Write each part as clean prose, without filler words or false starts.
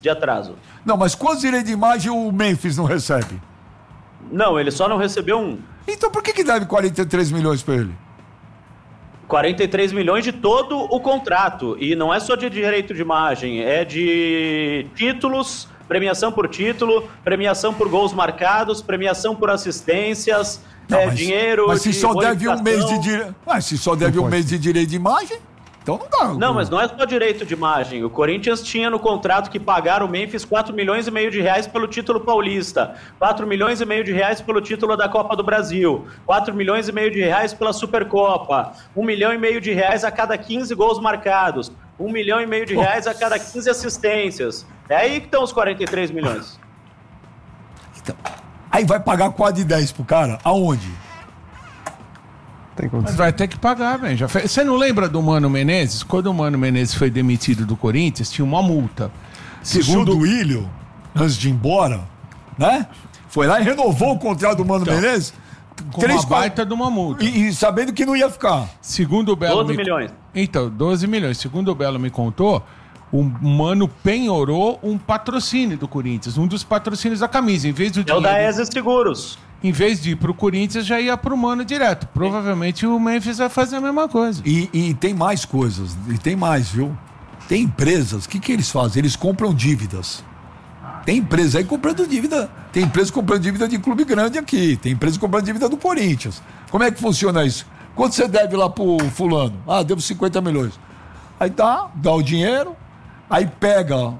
de atraso. Não, mas quantos direitos de imagem o Memphis não recebe? Não, ele só não recebeu um. Então por que deve 43 milhões para ele? 43 milhões de todo o contrato. E não é só de direito de imagem, é de títulos, premiação por título, premiação por gols marcados, premiação por assistências, dinheiro. Mas se só deve um mês de direito. Mas se só deve um mês de direito de imagem, então não dá. Não, mas não é só direito de imagem. O Corinthians tinha no contrato que pagar o Memphis 4 milhões e meio de reais pelo título paulista, 4 milhões e meio de reais pelo título da Copa do Brasil, 4 milhões e meio de reais pela Supercopa, 1 milhão e meio de reais a cada 15 gols marcados, 1 milhão e meio de reais a cada 15 assistências. É aí que estão os 43 milhões. Então, aí vai pagar quase de 10 pro cara? Aonde? Mas vai ter que pagar, velho. Você não lembra do Mano Menezes? Quando o Mano Menezes foi demitido do Corinthians, tinha uma multa. Segundo o Willio, antes de ir embora, né? Foi lá e renovou o contrato do Mano Menezes. Com uma baita de uma multa. E sabendo que não ia ficar. Segundo o Belo 12 milhões. Então, 12 milhões. Segundo o Belo me contou, o Mano penhorou um patrocínio do Corinthians, um dos patrocínios da camisa. Em vez do dinheiro, o da ESA Seguros. Em vez de ir pro Corinthians, já ia pro Mano direto. Provavelmente o Memphis vai fazer a mesma coisa. E tem mais coisas. E tem mais, viu? Tem empresas, o que eles fazem? Eles compram dívidas. Tem empresa aí comprando dívida. Tem empresa comprando dívida de clube grande aqui. Tem empresa comprando dívida do Corinthians. Como é que funciona isso? Quanto você deve lá pro fulano? Ah, devo 50 milhões. Aí dá o dinheiro, aí pega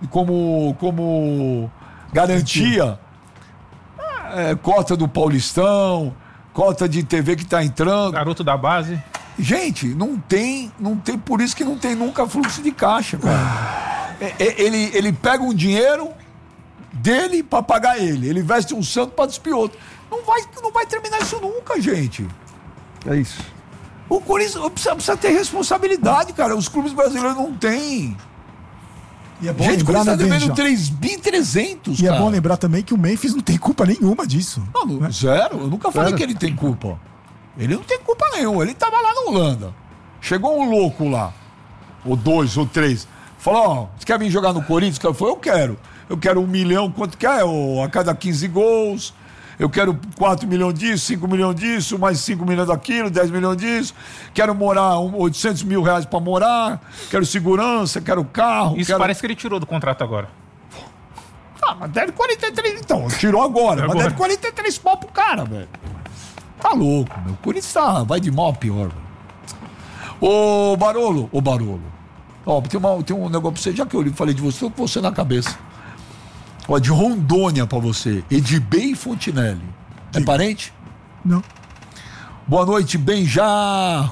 como garantia cota do Paulistão, cota de TV que tá entrando. Garoto da base. Gente, não tem, por isso que não tem nunca fluxo de caixa, cara. Ele pega um dinheiro dele pra pagar ele. Ele veste um santo pra despir outro. Não vai terminar isso nunca, gente. É isso. O Corinthians precisa ter responsabilidade, cara. Os clubes brasileiros não têm. E é bom gente, lembrar, o Corinthians tá devendo 3.300, E cara. É bom lembrar também que o Memphis não tem culpa nenhuma disso. Não, né? Zero. Eu nunca falei que ele tem culpa. Ele não tem culpa nenhuma. Ele tava lá na Holanda. Chegou um louco lá. Ou 2, ou 3. Falou, você quer vir jogar no Corinthians? O cara falou, eu quero. Eu quero 1 milhão, quanto que é? A cada 15 gols. Eu quero 4 milhões disso, 5 milhões disso, mais 5 milhões daquilo, 10 milhões disso. Quero morar 800 mil reais pra morar. Quero segurança, quero carro. Isso parece que ele tirou do contrato agora. Mas deve 43, então. Tirou agora. Mas deve 43 pau pro cara, velho. Tá louco, meu. Por isso vai de mal a pior, velho. Ô, Barolo. Ó, tem um negócio pra você, já que eu falei de você, tô com você na cabeça. Ó, de Rondônia pra você. Edibei Fontinelli. É parente? Não. Boa noite, Benjar.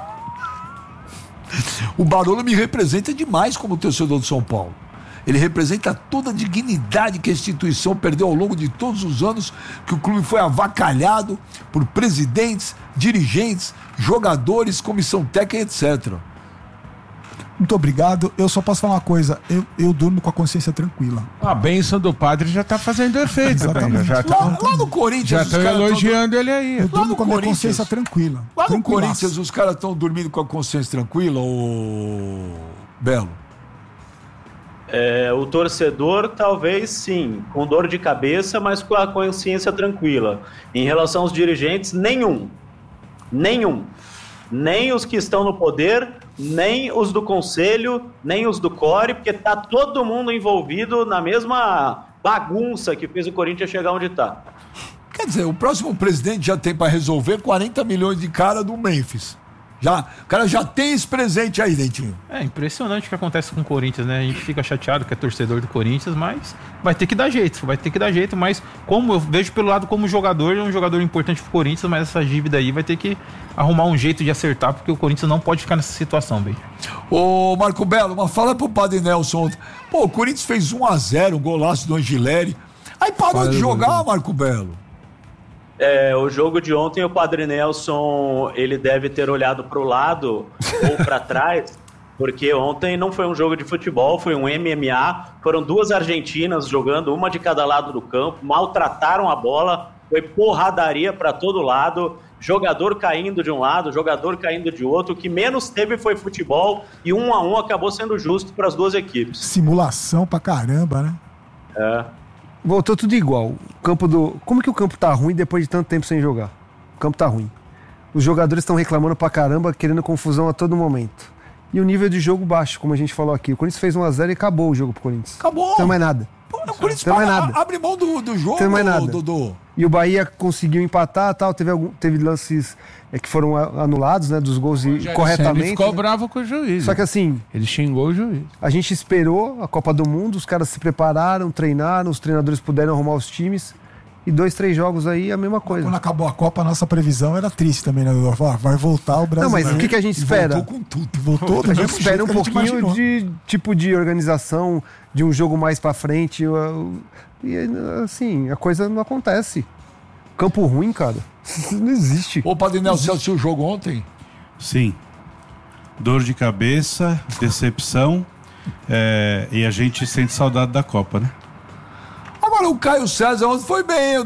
O Barolo me representa demais como torcedor do São Paulo. Ele representa toda a dignidade que a instituição perdeu ao longo de todos os anos que o clube foi avacalhado por presidentes, dirigentes, jogadores, comissão técnica, etc. Muito obrigado. Eu só posso falar uma coisa. Eu durmo com a consciência tranquila. A bênção do padre já tá fazendo efeito. Lá no Corinthians... Já estão elogiando ele aí. Eu durmo com a minha consciência tranquila. Lá no Corinthians os caras estão dormindo com a consciência tranquila, ô Belo? O torcedor talvez sim, com dor de cabeça, mas com a consciência tranquila. Em relação aos dirigentes, nenhum. Nem os que estão no poder, nem os do conselho, nem os do Core, porque tá todo mundo envolvido na mesma bagunça que fez o Corinthians chegar onde tá. Quer dizer, o próximo presidente já tem para resolver 40 milhões de cara do Memphis. O cara já tem esse presente aí, Dentinho. É impressionante o que acontece com o Corinthians, né? A gente fica chateado que é torcedor do Corinthians, mas vai ter que dar jeito. Mas como eu vejo pelo lado como jogador, é um jogador importante pro Corinthians, mas essa dívida aí vai ter que arrumar um jeito de acertar, porque o Corinthians não pode ficar nessa situação, bem. Ô, Marco Belo, mas fala pro Padre Nelson ontem. Pô, o Corinthians fez 1-0, um golaço do Angileri. Aí parou de jogar, Marco Belo. O jogo de ontem, o Padre Nelson, ele deve ter olhado para o lado ou para trás, porque ontem não foi um jogo de futebol, foi um MMA, foram 2 argentinas jogando, uma de cada lado do campo, maltrataram a bola, foi porradaria para todo lado, jogador caindo de um lado, jogador caindo de outro. O que menos teve foi futebol e 1-1 acabou sendo justo para as duas equipes. Simulação pra caramba, né? É. Voltou tudo igual. Como que o campo tá ruim depois de tanto tempo sem jogar? O campo tá ruim. Os jogadores estão reclamando pra caramba, querendo confusão a todo momento. E o nível de jogo baixo, como a gente falou aqui. O Corinthians fez 1-0 e acabou o jogo pro Corinthians. Acabou. Não tem mais nada. Pô, o Corinthians Não tem mais nada. abre mão do jogo, Não tem mais nada. Dodô. E o Bahia conseguiu empatar, tal. Teve lances que foram anulados, né? Dos gols corretamente. Ele ficou né? bravo com o juiz. Só que assim, Ele xingou o juiz. a gente esperou a Copa do Mundo, os caras se prepararam, treinaram, os treinadores puderam arrumar os times. E 2, 3 jogos aí, a mesma coisa. Quando acabou a Copa, a nossa previsão era triste também, né? Vai voltar o Brasil. Não, mas o que a gente espera? Voltou com tudo. Voltou do A gente mesmo espera jeito um que a gente pouquinho imaginou. de tipo de organização, de um jogo mais pra frente. E assim, a coisa não acontece. Campo ruim, cara. Isso não existe. Ô, Padre Nelson, você assistiu o jogo ontem? Sim. Dor de cabeça, decepção, e a gente sente saudade da Copa, né? Agora, o Caio César ontem foi bem,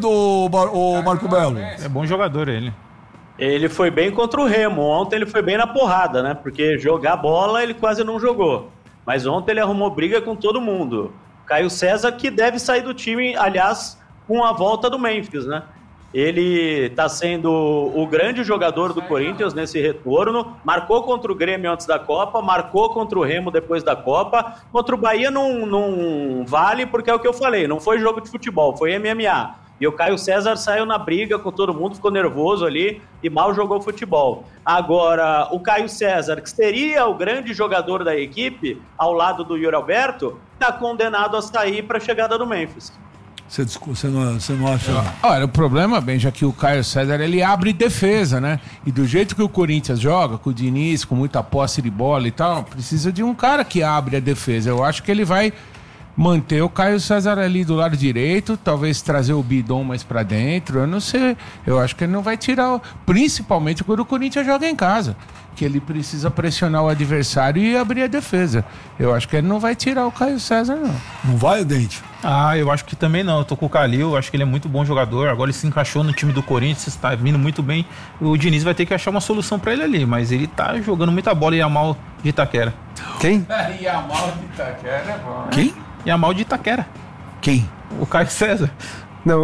o Marco Belo. É bom jogador ele. Ele foi bem contra o Remo. Ontem ele foi bem na porrada, né? Porque jogar bola ele quase não jogou. Mas ontem ele arrumou briga com todo mundo. Caio César, que deve sair do time, aliás, com a volta do Memphis, né? Ele está sendo o grande jogador do Corinthians nesse retorno. Marcou contra o Grêmio antes da Copa, marcou contra o Remo depois da Copa. Contra o Bahia não vale, porque é o que eu falei, não foi jogo de futebol, foi MMA. E o Caio César saiu na briga com todo mundo, ficou nervoso ali e mal jogou futebol. Agora, o Caio César, que seria o grande jogador da equipe, ao lado do Yuri Alberto, está condenado a sair para a chegada do Memphis. Você não acha? Olha, o problema, bem, já que o Caio César, ele abre defesa, né? E do jeito que o Corinthians joga, com o Diniz, com muita posse de bola e tal, precisa de um cara que abre a defesa. Eu acho que ele vai manter o Caio César ali do lado direito, talvez trazer o Bidon mais pra dentro, eu não sei. Eu acho que ele não vai tirar, principalmente quando o Corinthians joga em casa, que ele precisa pressionar o adversário e abrir a defesa. Eu acho que ele não vai tirar o Caio César, não. Não vai, Dente? Eu acho que também não. Eu tô com o Calil, acho que ele é muito bom jogador. Agora ele se encaixou no time do Corinthians, está vindo muito bem. O Diniz vai ter que achar uma solução pra ele ali, mas ele tá jogando muita bola e Yamal de Itaquera. Quem? Yamal de Itaquera é bom. Quem? Yamal de Itaquera. Quem? O Caio César. Não,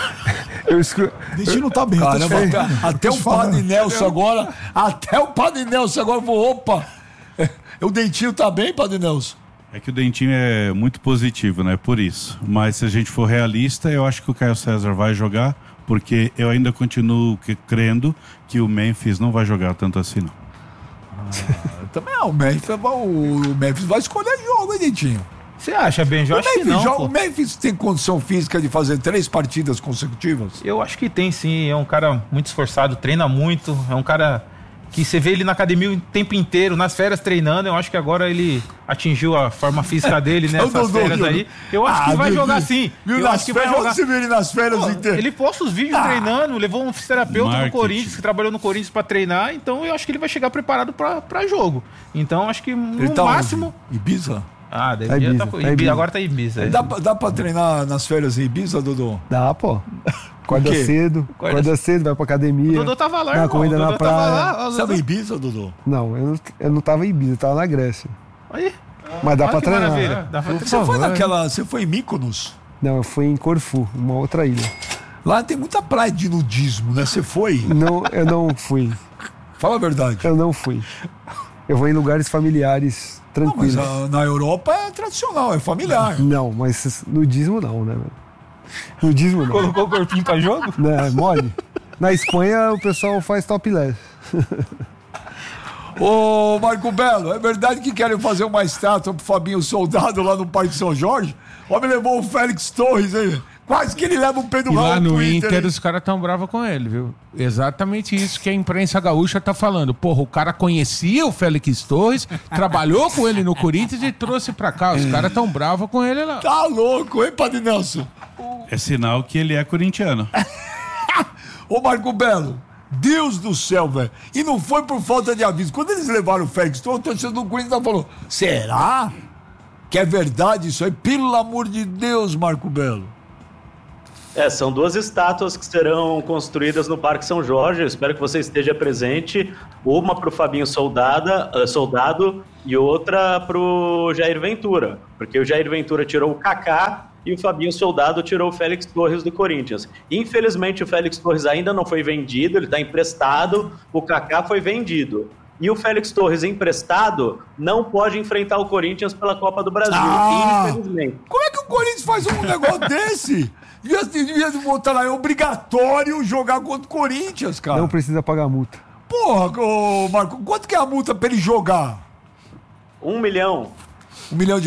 eu Deixa não tá bem. Caramba, até o Padre Nelson agora. Até o Padre Nelson agora falou: opa, o Dentinho tá bem, Padre Nelson? É que o Dentinho é muito positivo, né? Por isso. Mas se a gente for realista, eu acho que o Caio César vai jogar, porque eu ainda continuo crendo que o Memphis não vai jogar tanto assim, não. Também não, o Memphis vai escolher jogo, hein, Dentinho? Você acha, Benjo? Eu acho que não. O Memphis tem condição física de fazer 3 partidas consecutivas? Eu acho que tem, sim. É um cara muito esforçado, treina muito. É um cara que você vê ele na academia o tempo inteiro, nas férias treinando. Eu acho que agora ele atingiu a forma física dele nessas férias aí. Eu acho que vai jogar sim. Eu acho que vai jogar. Você viu ele nas férias inteiras? Ele posta os vídeos treinando, levou um fisioterapeuta no Corinthians, que trabalhou no Corinthians pra treinar. Então eu acho que ele vai chegar preparado pra jogo. Então acho que no máximo... Ibiza? Deve Ibiza, Ibiza. Agora tá Ibiza. Dá pra treinar nas férias em Ibiza, Dodô? Dá, pô. Acorda cedo, vai pra academia. O Dodô tava lá, dá irmão. corrida na praia. Sabe em Ibiza, Dodô? Não, eu não tava em Ibiza, eu tava na Grécia. Aí. Mas dá Olha pra que treinar. maravilha. Dá pra treinar. Você foi em Mykonos? Não, eu fui em Corfu, uma outra ilha. Lá tem muita praia de nudismo, né? Você foi? Não, eu não fui. Fala a verdade. Eu não fui. Eu vou em lugares familiares, tranquilos. Mas na Europa é tradicional, é familiar. Não, mas nudismo não, né? Nudismo não. Colocou o corpinho pra jogo? Não, é mole. Na Espanha o pessoal faz topless. Ô, Marco Belo, é verdade que querem fazer uma estátua pro Fabinho Soldado lá no Parque São Jorge? O homem levou o Félix Torres aí. Quase que ele leva o Pedro E Raul lá no Inter, Inter os caras tão bravos com ele, viu? Exatamente isso que a imprensa gaúcha tá falando. Porra, o cara conhecia o Félix Torres, trabalhou com ele no Corinthians e trouxe pra cá. Os caras tão bravos com ele lá. Tá louco, hein, Padre Nelson? É sinal que ele é corintiano. Ô, Marco Belo, Deus do céu, velho. E não foi por falta de aviso. Quando eles levaram o Félix Torres, o torcedor do Corinthians falou: será que é verdade isso aí? Pelo amor de Deus, Marco Belo. São 2 estátuas que serão construídas no Parque São Jorge. Eu espero que você esteja presente. Uma para o Fabinho Soldado e outra para o Jair Ventura. Porque o Jair Ventura tirou o Kaká e o Fabinho Soldado tirou o Félix Torres do Corinthians. Infelizmente, o Félix Torres ainda não foi vendido, ele está emprestado. O Kaká foi vendido. E o Félix Torres emprestado não pode enfrentar o Corinthians pela Copa do Brasil, infelizmente. Como é que o Corinthians faz um negócio desse? Devia botar lá, é obrigatório jogar contra o Corinthians, cara. Não precisa pagar multa. Porra, ô Marco, quanto que é a multa pra ele jogar? 1 milhão. R$1 milhão?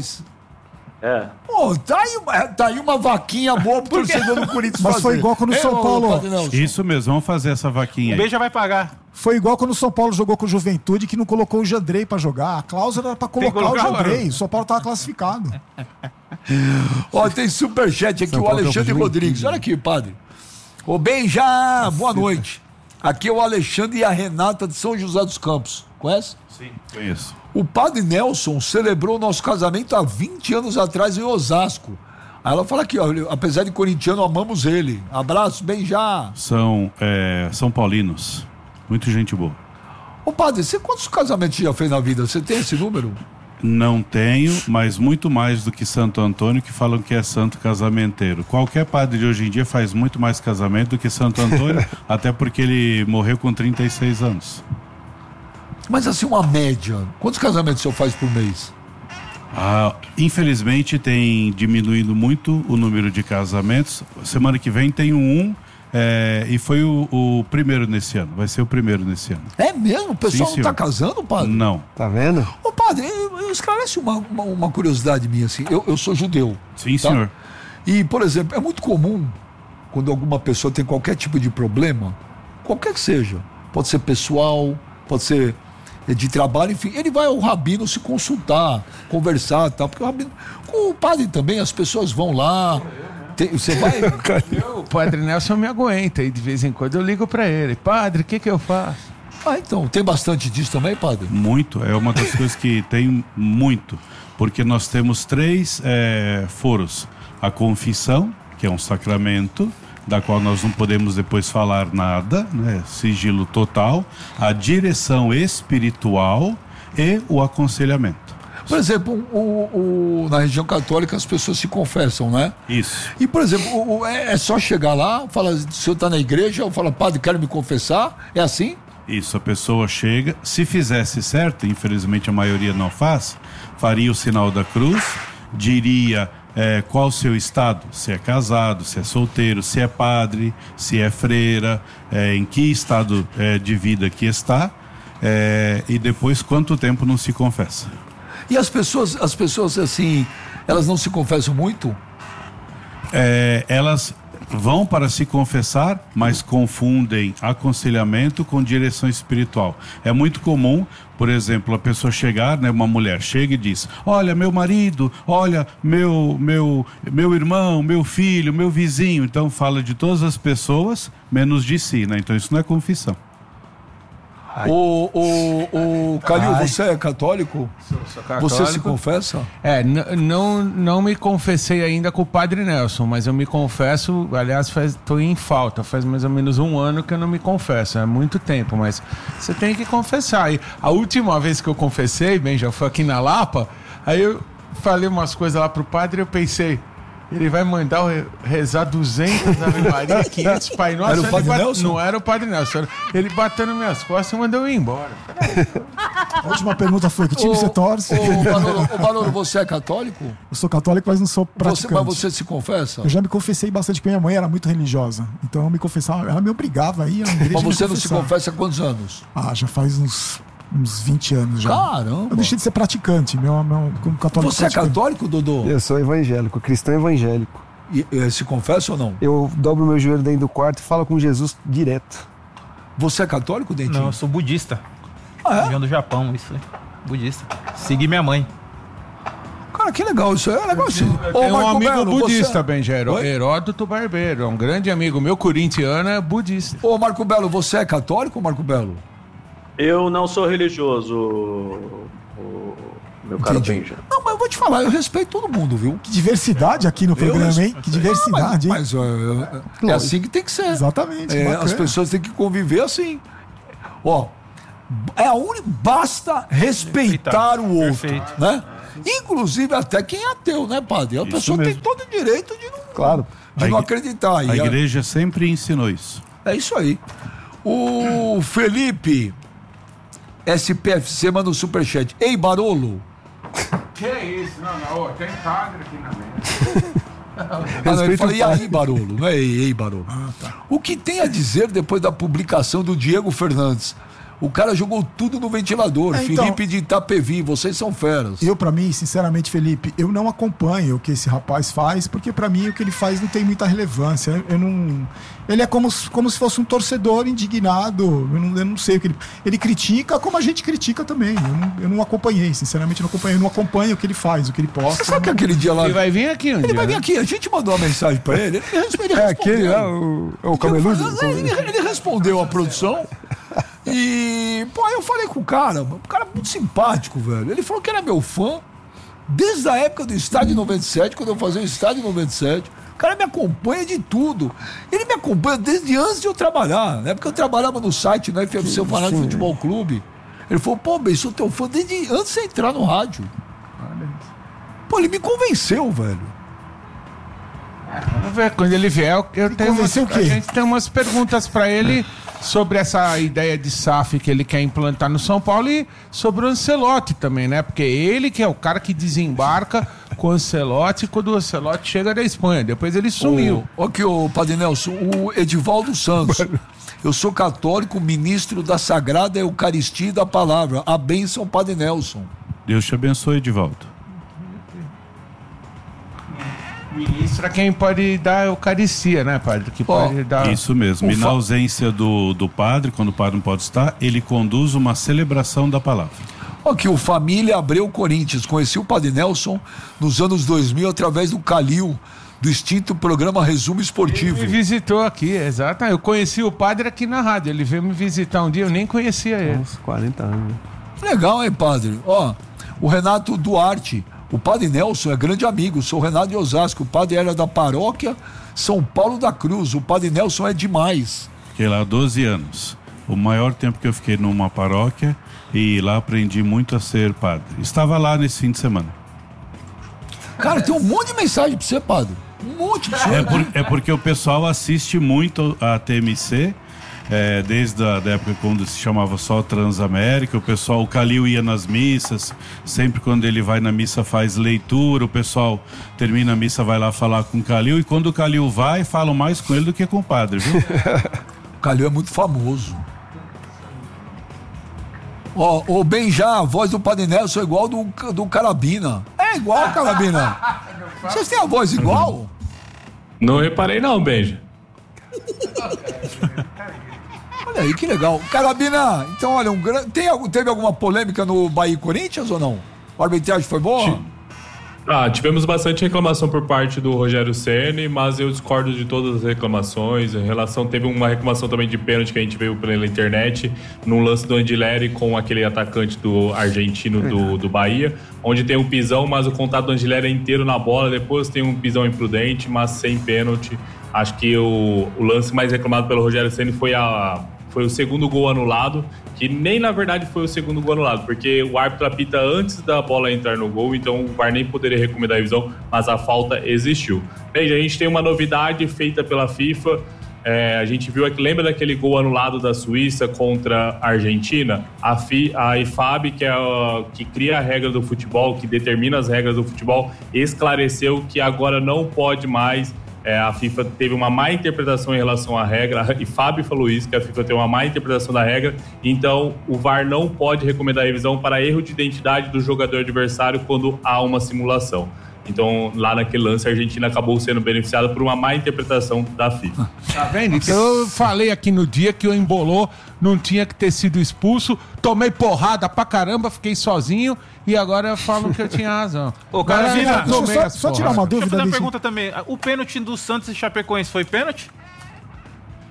É. Pô, tá aí uma vaquinha boa pro torcedor do Corinthians Mas fazer. foi igual quando o São Paulo... Isso mesmo, vamos fazer essa vaquinha O aí. B já vai pagar. Foi igual quando o São Paulo jogou com o Juventude, que não colocou o Jandrei pra jogar. A cláusula era pra colocar o Jandrei. O São Paulo tava classificado. Ó, tem superchat aqui, São o Paulo Alexandre Campo de Rodrigues. Olha aqui, padre. Ô, bem já, boa noite. Aqui é o Alexandre e a Renata de São José dos Campos. Conhece? Sim, conheço. O padre Nelson celebrou o nosso casamento há 20 anos atrás em Osasco. Aí ela fala aqui, ó, apesar de corintiano, amamos ele. Abraço, bem já. São paulinos. Muito gente boa. Ô padre, você quantos casamentos já fez na vida? Você tem esse número? Não tenho, mas muito mais do que Santo Antônio, que falam que é santo casamenteiro. Qualquer padre de hoje em dia faz muito mais casamento do que Santo Antônio, até porque ele morreu com 36 anos. Mas assim, uma média. Quantos casamentos o senhor faz por mês? Infelizmente tem diminuído muito o número de casamentos. Semana que vem tem e foi o primeiro nesse ano. Vai ser o primeiro nesse ano. É mesmo? O pessoal Sim, não tá senhor. casando, padre? Não. Tá vendo? Ô padre, esclarece uma curiosidade minha, assim. Eu sou judeu. Sim, tá? senhor. E, por exemplo, é muito comum, quando alguma pessoa tem qualquer tipo de problema, qualquer que seja, pode ser pessoal, pode ser de trabalho, enfim, ele vai ao rabino se consultar, conversar e tal, porque o rabino, com o padre também, as pessoas vão lá, você vai... O padre Nelson me aguenta e de vez em quando eu ligo pra ele. Padre, o que eu faço? Então, tem bastante disso também, padre? Muito, é uma das coisas que tem muito, porque nós temos 3 foros. A confissão, que é um sacramento, da qual nós não podemos depois falar nada, né? Sigilo total, a direção espiritual e o aconselhamento. Por exemplo, na região católica as pessoas se confessam, né? Isso. E, por exemplo, é só chegar lá, falar, o senhor está na igreja, ou fala, padre, quero me confessar, é assim? Isso, a pessoa chega, se fizesse certo, infelizmente a maioria não faz, faria o sinal da cruz, diria qual o seu estado, se é casado, se é solteiro, se é padre, se é freira, em que estado de vida que está, e depois quanto tempo não se confessa. E as pessoas assim, elas não se confessam muito? Elas vão para se confessar, mas confundem aconselhamento com direção espiritual. É muito comum, por exemplo, a pessoa chegar, né, uma mulher chega e diz: olha, meu marido, olha, meu irmão, meu filho, meu vizinho. Então fala de todas as pessoas, menos de si, né? Então isso não é confissão. Calil, você é católico? Sou católico. Você se confessa? Não me confessei ainda com o padre Nelson, mas eu me confesso, aliás, estou em falta, faz mais ou menos 1 ano que eu não me confesso, é muito tempo, mas você tem que confessar. E a última vez que eu confessei, bem, já foi aqui na Lapa, aí eu falei umas coisas lá pro padre e eu pensei, ele vai mandar eu rezar 200 Ave Maria, 500 Pai Nosso. Era o Padre Nelson? Não era o Padre Nelson. Ele bateu nas minhas costas e mandou eu ir embora. A última pergunta foi: que time você torce? Ô, Manolo, você é católico? Eu sou católico, mas não sou praticante. Mas você se confessa? Eu já me confessei bastante, porque minha mãe era muito religiosa. Então eu me confessava, ela me obrigava a ir à igreja. Mas você me não se confessar. confessa há quantos anos? Já faz uns 20 anos já. Caramba! Eu deixei de ser praticante, como católico. Você é praticante. católico, Dodô? Eu sou evangélico, cristão evangélico. E se confessa ou não? Eu dobro meu joelho dentro do quarto e falo com Jesus direto. Você é católico, Dentinho? Não, eu sou budista. Ah, é? Região do Japão, isso aí. Budista. Segui minha mãe. Cara, que legal isso aí. É legal assim. Tem um amigo Belo, budista, você... Benjero, Oi? Heródoto Barbeiro, é um grande amigo meu, corintiano, é budista. Ô, Marco Belo, você é católico, Marco Belo? Eu não sou religioso, meu caro Entendi. Benja. Não, Não, mas eu vou te falar, eu respeito todo mundo, viu? Que diversidade aqui no programa, hein? Que diversidade, hein? Mas é assim que tem que ser. Exatamente. As pessoas têm que conviver assim. Ó, basta respeitar o outro, Perfeito. né? Inclusive até quem é ateu, né, padre? A pessoa tem todo o direito de não acreditar. A igreja sempre ensinou isso. É isso aí. O Felipe SPFC manda um superchat. Ei, Barolo. Que é isso? Não, tem padre aqui na mesa. Ele fala, e aí, Barolo? Não é ei, Barolo. O que tem a dizer depois da publicação do Diego Fernandes? O cara jogou tudo no ventilador. Então, Felipe de Itapevi, vocês são feras. Pra mim, sinceramente, Felipe, eu não acompanho o que esse rapaz faz, porque pra mim o que ele faz não tem muita relevância. Eu não... Ele é como se fosse um torcedor indignado. Eu não sei o que ele critica, como a gente critica também. Eu não acompanhei, sinceramente, eu não acompanho o que ele faz, o que ele posta. Você sabe que aquele dia lá... Ele vai vir aqui Ele vai vir aqui. A gente mandou uma mensagem pra ele. Ele respondeu. Aquele lá, o cabeludo? Ele respondeu a produção. E, pô, aí eu falei com o cara é muito simpático, velho. Ele falou que era meu fã desde a época do Estádio 97, quando eu fazia o Estádio 97. O cara me acompanha de tudo. Ele me acompanha desde antes de eu trabalhar, né? Porque eu trabalhava no site, no FFC, o Fanático Futebol Clube. Ele falou, pô, bem, sou teu fã desde antes de você entrar no rádio. Pô, ele me convenceu, velho. Vamos ver, quando ele vier, eu tenho o quê? A gente tem umas perguntas pra ele sobre essa ideia de SAF que ele quer implantar no São Paulo e sobre o Ancelotti também, né? Porque ele que é o cara que desembarca com o Ancelotti quando o Ancelotti chega da Espanha. Depois ele sumiu. Aqui, o Padre Nelson, o Edivaldo Santos. Eu sou católico, ministro da Sagrada Eucaristia e da Palavra. A bênção, Padre Nelson. Deus te abençoe, Edivaldo. Ministro é quem pode dar a Eucaristia, né, padre? Que pode dar... Isso mesmo. E na ausência do padre, quando o padre não pode estar, ele conduz uma celebração da palavra. Aqui, o Família Abreu Corinthians. Conheci o Padre Nelson nos anos 2000 através do Calil, do extinto programa Resumo Esportivo. Ele me visitou aqui, exato. Eu conheci o padre aqui na rádio. Ele veio me visitar um dia, eu nem conhecia ele. Uns 40 anos. Legal, hein, padre? Ó, o Renato Duarte. O Padre Nelson é grande amigo, sou o Renato de Osasco. O padre era da paróquia São Paulo da Cruz. O Padre Nelson é demais. Fiquei lá 12 anos. O maior tempo que eu fiquei numa paróquia e lá aprendi muito a ser padre. Estava lá nesse fim de semana. Cara, tem um monte de mensagem pra você, padre. Um monte de mensagem. É porque o pessoal assiste muito a TMC. Desde a época quando se chamava só Transamérica, o Calil ia nas missas, sempre quando ele vai na missa faz leitura, o pessoal termina a missa, vai lá falar com o Calil, e quando o Calil vai, falam mais com ele do que com o padre, viu? O Calil é muito famoso. Ó, o Benjá, a voz do Padre Nelson é igual do Carabina. É igual, Carabina. Vocês têm a voz igual? Não reparei não, Benja. Olha aí, que legal. Carabina, então, olha, teve alguma polêmica no Bahia e Corinthians ou não? A arbitragem foi boa? Tivemos bastante reclamação por parte do Rogério Ceni, mas eu discordo de todas as reclamações. Teve uma reclamação também de pênalti que a gente veio pela internet, num lance do Andileri com aquele atacante do argentino do Bahia, onde tem um pisão, mas o contato do Andileri é inteiro na bola, depois tem um pisão imprudente, mas sem pênalti. Acho que o lance mais reclamado pelo Rogério Ceni foi o segundo gol anulado, que nem na verdade foi o segundo gol anulado, porque o árbitro apita antes da bola entrar no gol, então o VAR nem poderia recomendar a revisão, mas a falta existiu. Veja, a gente tem uma novidade feita pela FIFA, a gente viu aqui, lembra daquele gol anulado da Suíça contra a Argentina? A IFAB, que cria a regra do futebol, que determina as regras do futebol, esclareceu que agora não pode mais. A FIFA teve uma má interpretação em relação à regra, e Fábio falou isso, que a FIFA tem uma má interpretação da regra, então o VAR não pode recomendar a revisão para erro de identidade do jogador adversário quando há uma simulação. Então, lá naquele lance, a Argentina acabou sendo beneficiada por uma má interpretação da FIFA. Tá vendo? Então, eu falei aqui no dia que o Embolô não tinha que ter sido expulso, tomei porrada pra caramba, fiquei sozinho e agora falam que eu tinha razão. Ô, Carabina, só tirar uma dúvida. Deixa eu fazer uma pergunta também. O pênalti do Santos e Chapecoense foi pênalti?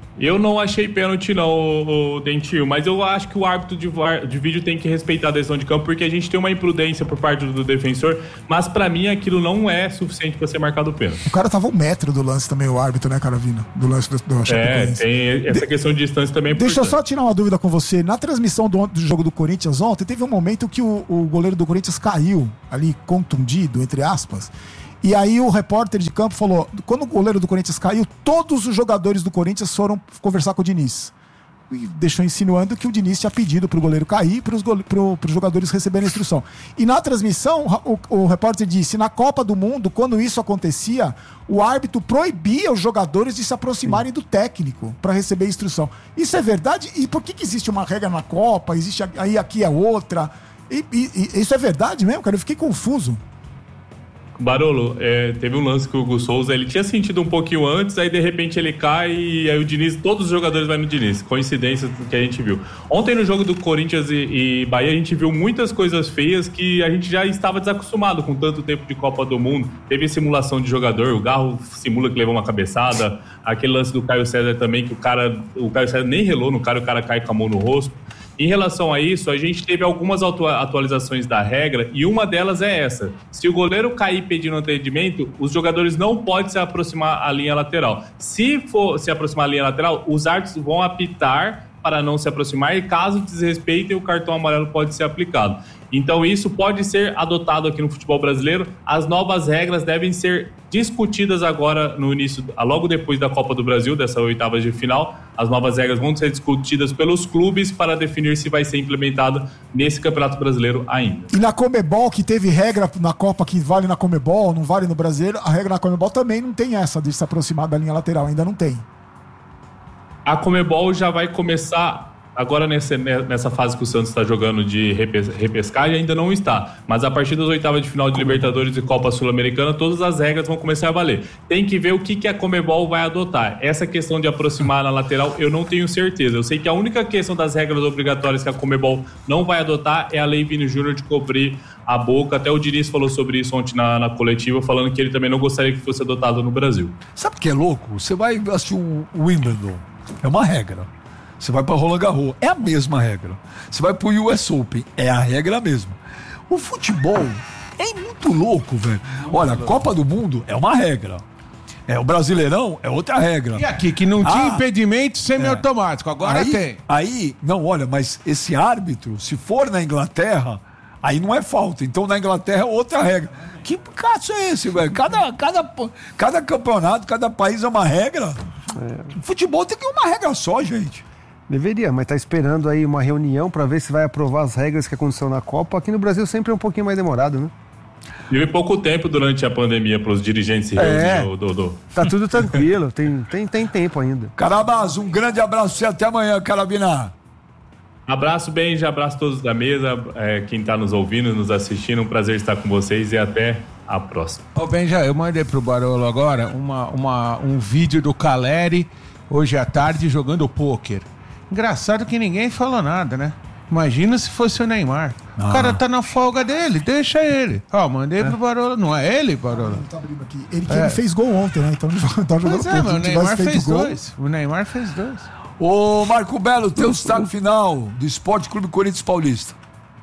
Eu não achei pênalti não, o Dentinho, mas eu acho que o árbitro de vídeo tem que respeitar a decisão de campo, porque a gente tem uma imprudência por parte do defensor, mas pra mim aquilo não é suficiente pra ser marcado o pênalti. O cara tava 1 metro do lance também, o árbitro, né, Caravina? Do lance do Chapecoense. Tem essa questão de distância também. Deixa eu só tirar uma dúvida com você. Na transmissão do jogo do Corinthians ontem, teve um momento que o goleiro do Corinthians caiu ali, contundido, entre aspas. E aí o repórter de campo falou, quando o goleiro do Corinthians caiu, todos os jogadores do Corinthians foram conversar com o Diniz. E deixou insinuando que o Diniz tinha pedido pro goleiro cair, para os jogadores receberem a instrução. E na transmissão, o repórter disse, na Copa do Mundo, quando isso acontecia, o árbitro proibia os jogadores de se aproximarem do técnico para receber a instrução. Isso é verdade? E por que existe uma regra na Copa? Existe aí aqui é outra? E isso é verdade mesmo, cara? Eu fiquei confuso. Barolo, teve um lance que o Hugo Souza, ele tinha sentido um pouquinho antes, aí de repente ele cai e aí o Diniz, todos os jogadores vão no Diniz. Coincidência que a gente viu. Ontem no jogo do Corinthians e Bahia, a gente viu muitas coisas feias que a gente já estava desacostumado com tanto tempo de Copa do Mundo. Teve simulação de jogador, o Garro simula que levou uma cabeçada, aquele lance do Caio César também, que o Caio César nem relou no cara, o cara cai com a mão no rosto. Em relação a isso, a gente teve algumas atualizações da regra e uma delas é essa. Se o goleiro cair pedindo atendimento, os jogadores não podem se aproximar à linha lateral. Se for se aproximar à linha lateral, os árbitros vão apitar para não se aproximar e caso desrespeitem, o cartão amarelo pode ser aplicado. Então isso pode ser adotado aqui no futebol brasileiro. As novas regras devem ser discutidas agora no início, logo depois da Copa do Brasil, dessa oitava de final. As novas regras vão ser discutidas pelos clubes para definir se vai ser implementada nesse Campeonato Brasileiro ainda. E na Conmebol, que teve regra na Copa que vale na Conmebol, não vale no Brasileiro, a regra na Conmebol também não tem essa de se aproximar da linha lateral, ainda não tem. A Conmebol já vai começar agora nessa fase que o Santos está jogando de repescagem, ainda não está. Mas a partir das oitavas de final de Libertadores e Copa Sul-Americana, todas as regras vão começar a valer. Tem que ver o que a Conmebol vai adotar. Essa questão de aproximar na lateral, eu não tenho certeza. Eu sei que a única questão das regras obrigatórias que a Conmebol não vai adotar é a Lei Vini Júnior de cobrir a boca. Até o Diniz falou sobre isso ontem na coletiva, falando que ele também não gostaria que fosse adotado no Brasil. Sabe o que é louco? Você vai assistir o Wimbledon, é uma regra. Você vai para Roland Garros, é a mesma regra. Você vai para o US Open, é a regra mesma. O futebol é muito louco, velho. Olha, a Copa do Mundo é uma regra. O Brasileirão é outra regra. E aqui, que não tinha impedimento semiautomático, agora tem. Aí, não, olha, mas esse árbitro, se for na Inglaterra, aí não é falta. Então na Inglaterra é outra regra. Que caso é esse, velho? Cada campeonato, cada país é uma regra. O futebol tem que ter uma regra só, gente. Deveria, mas tá esperando aí uma reunião para ver se vai aprovar as regras que aconteceu na Copa. Aqui no Brasil sempre é um pouquinho mais demorado, né? Tive pouco tempo durante a pandemia para os dirigentes se reunirem, Dodô. Tá tudo tranquilo, tem tempo ainda. Carabas, um grande abraço e até amanhã, Carabina. Abraço, Benja, abraço a todos da mesa, quem tá nos ouvindo, nos assistindo, um prazer estar com vocês e até a próxima. Ô Benja, eu mandei pro Barolo agora um vídeo do Caleri hoje à tarde jogando pôquer. Engraçado que ninguém falou nada, né? Imagina se fosse o Neymar. O cara tá na folga dele, deixa ele. Mandei pro Barolo. Não é ele, Barolo? Ele tá abrindo aqui. Ele fez gol ontem, né? Então ele tá jogando mas o Neymar fez dois. O Neymar fez dois. Ô, Marco Belo, teu destaque final do Esporte Clube Corinthians Paulista.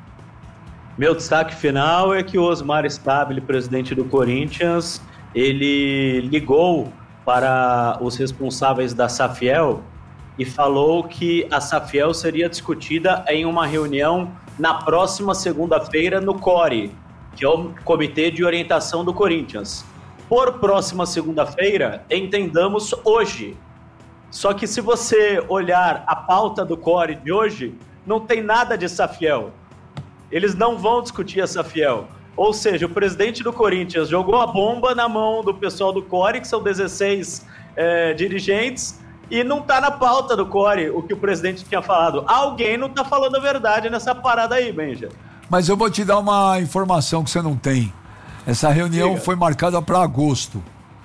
Meu destaque final é que o Osmar Stabile, presidente do Corinthians, ele ligou para os responsáveis da Safiel e falou que a Safiel seria discutida em uma reunião na próxima segunda-feira no CORE, que é o Comitê de Orientação do Corinthians. Por próxima segunda-feira, entendamos hoje. Só que se você olhar a pauta do CORE de hoje, não tem nada de Safiel. Eles não vão discutir a Safiel. Ou seja, o presidente do Corinthians jogou a bomba na mão do pessoal do CORE, que são 16 dirigentes, e não tá na pauta do CORE o que o presidente tinha falado. Alguém não tá falando a verdade nessa parada aí, Benja. Mas eu vou te dar uma informação que você não tem. Essa reunião foi marcada para agosto.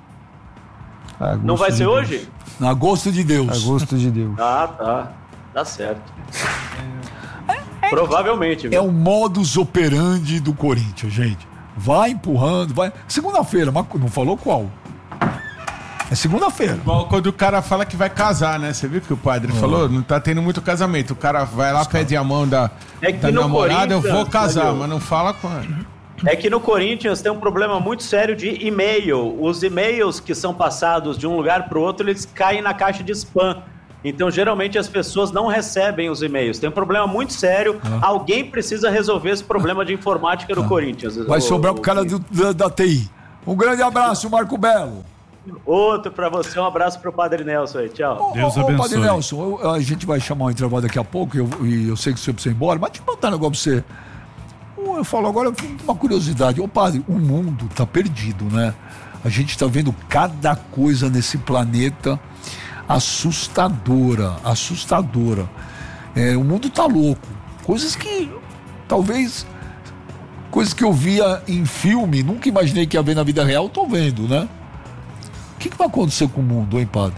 Não vai ser hoje? No agosto de Deus. Agosto de Deus. Tá. Tá certo. Provavelmente. É o modus operandi do Corinthians, gente. Vai empurrando, vai. Segunda-feira, mas não falou qual. É segunda-feira. Igual quando o cara fala que vai casar, né? Você viu que o padre falou? Não tá tendo muito casamento. O cara vai lá, pede a mão da namorada, eu vou casar, mas não fala quando. É que no Corinthians tem um problema muito sério de e-mail. Os e-mails que são passados de um lugar para o outro, eles caem na caixa de spam. Então, geralmente, as pessoas não recebem os e-mails. Tem um problema muito sério. Alguém precisa resolver esse problema de informática do Corinthians. Vai sobrar pro cara da TI. Um grande abraço, Marco Belo. Outro pra você, um abraço pro Padre Nelson aí, tchau. Deus abençoe. Padre Nelson, a gente vai chamar o intervalo daqui a pouco, e eu sei que você precisa ir embora, mas deixa eu botar um negócio pra você. Eu falo agora uma curiosidade. Ô padre, o mundo tá perdido, né? A gente tá vendo cada coisa nesse planeta assustadora. O mundo tá louco. Coisas que eu via em filme, nunca imaginei que ia ver na vida real, tô vendo, né? O que vai acontecer com o mundo, hein, padre?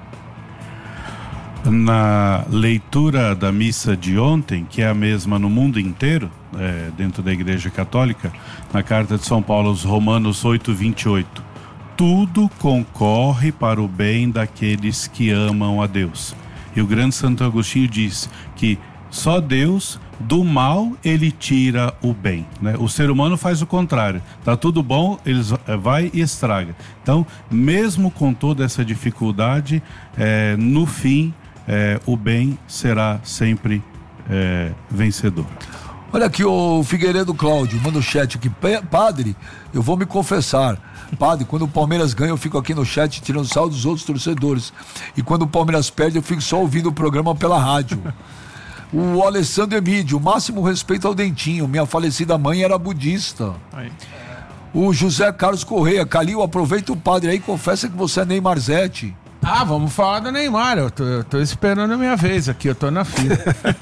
Na leitura da missa de ontem, que é a mesma no mundo inteiro, dentro da Igreja Católica, na carta de São Paulo aos Romanos 8:28, tudo concorre para o bem daqueles que amam a Deus. E o grande Santo Agostinho diz que só Deus, do mal, ele tira o bem, né? O ser humano faz o contrário. Tá tudo bom, ele vai e estraga. Então, mesmo com toda essa dificuldade, no fim, o bem será sempre vencedor. Olha aqui, o Figueiredo Cláudio, manda o chat aqui. Padre, eu vou me confessar. Padre, quando o Palmeiras ganha, eu fico aqui no chat tirando sal dos outros torcedores. E quando o Palmeiras perde, eu fico só ouvindo o programa pela rádio. O Alessandro Emídio, máximo respeito ao Dentinho. Minha falecida mãe era budista. Aí. O José Carlos Correia, Calil, aproveita o padre aí e confessa que você é Neymarzete. Vamos falar do Neymar. Eu tô esperando a minha vez aqui, eu tô na fila.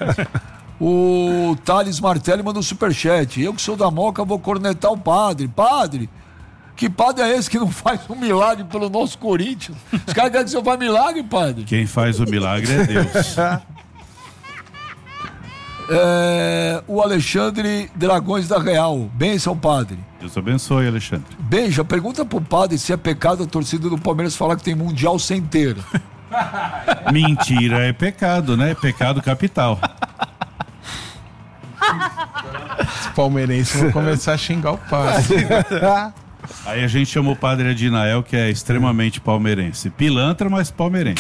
O Thales Martelli manda um superchat. Eu que sou da Moca vou cornetar o padre. Padre, que padre é esse que não faz um milagre pelo nosso Corinthians? Os caras querem que você faça milagre, padre? Quem faz o milagre é Deus. O Alexandre Dragões da Real. Bênção, padre. Deus abençoe, Alexandre. Benja, pergunta pro padre se é pecado a torcida do Palmeiras falar que tem mundial sem ter. Mentira é pecado, né? É pecado capital. Os palmeirenses vão começar a xingar o padre. Aí a gente chama o padre Adinael, que é extremamente palmeirense. Pilantra, mas palmeirense.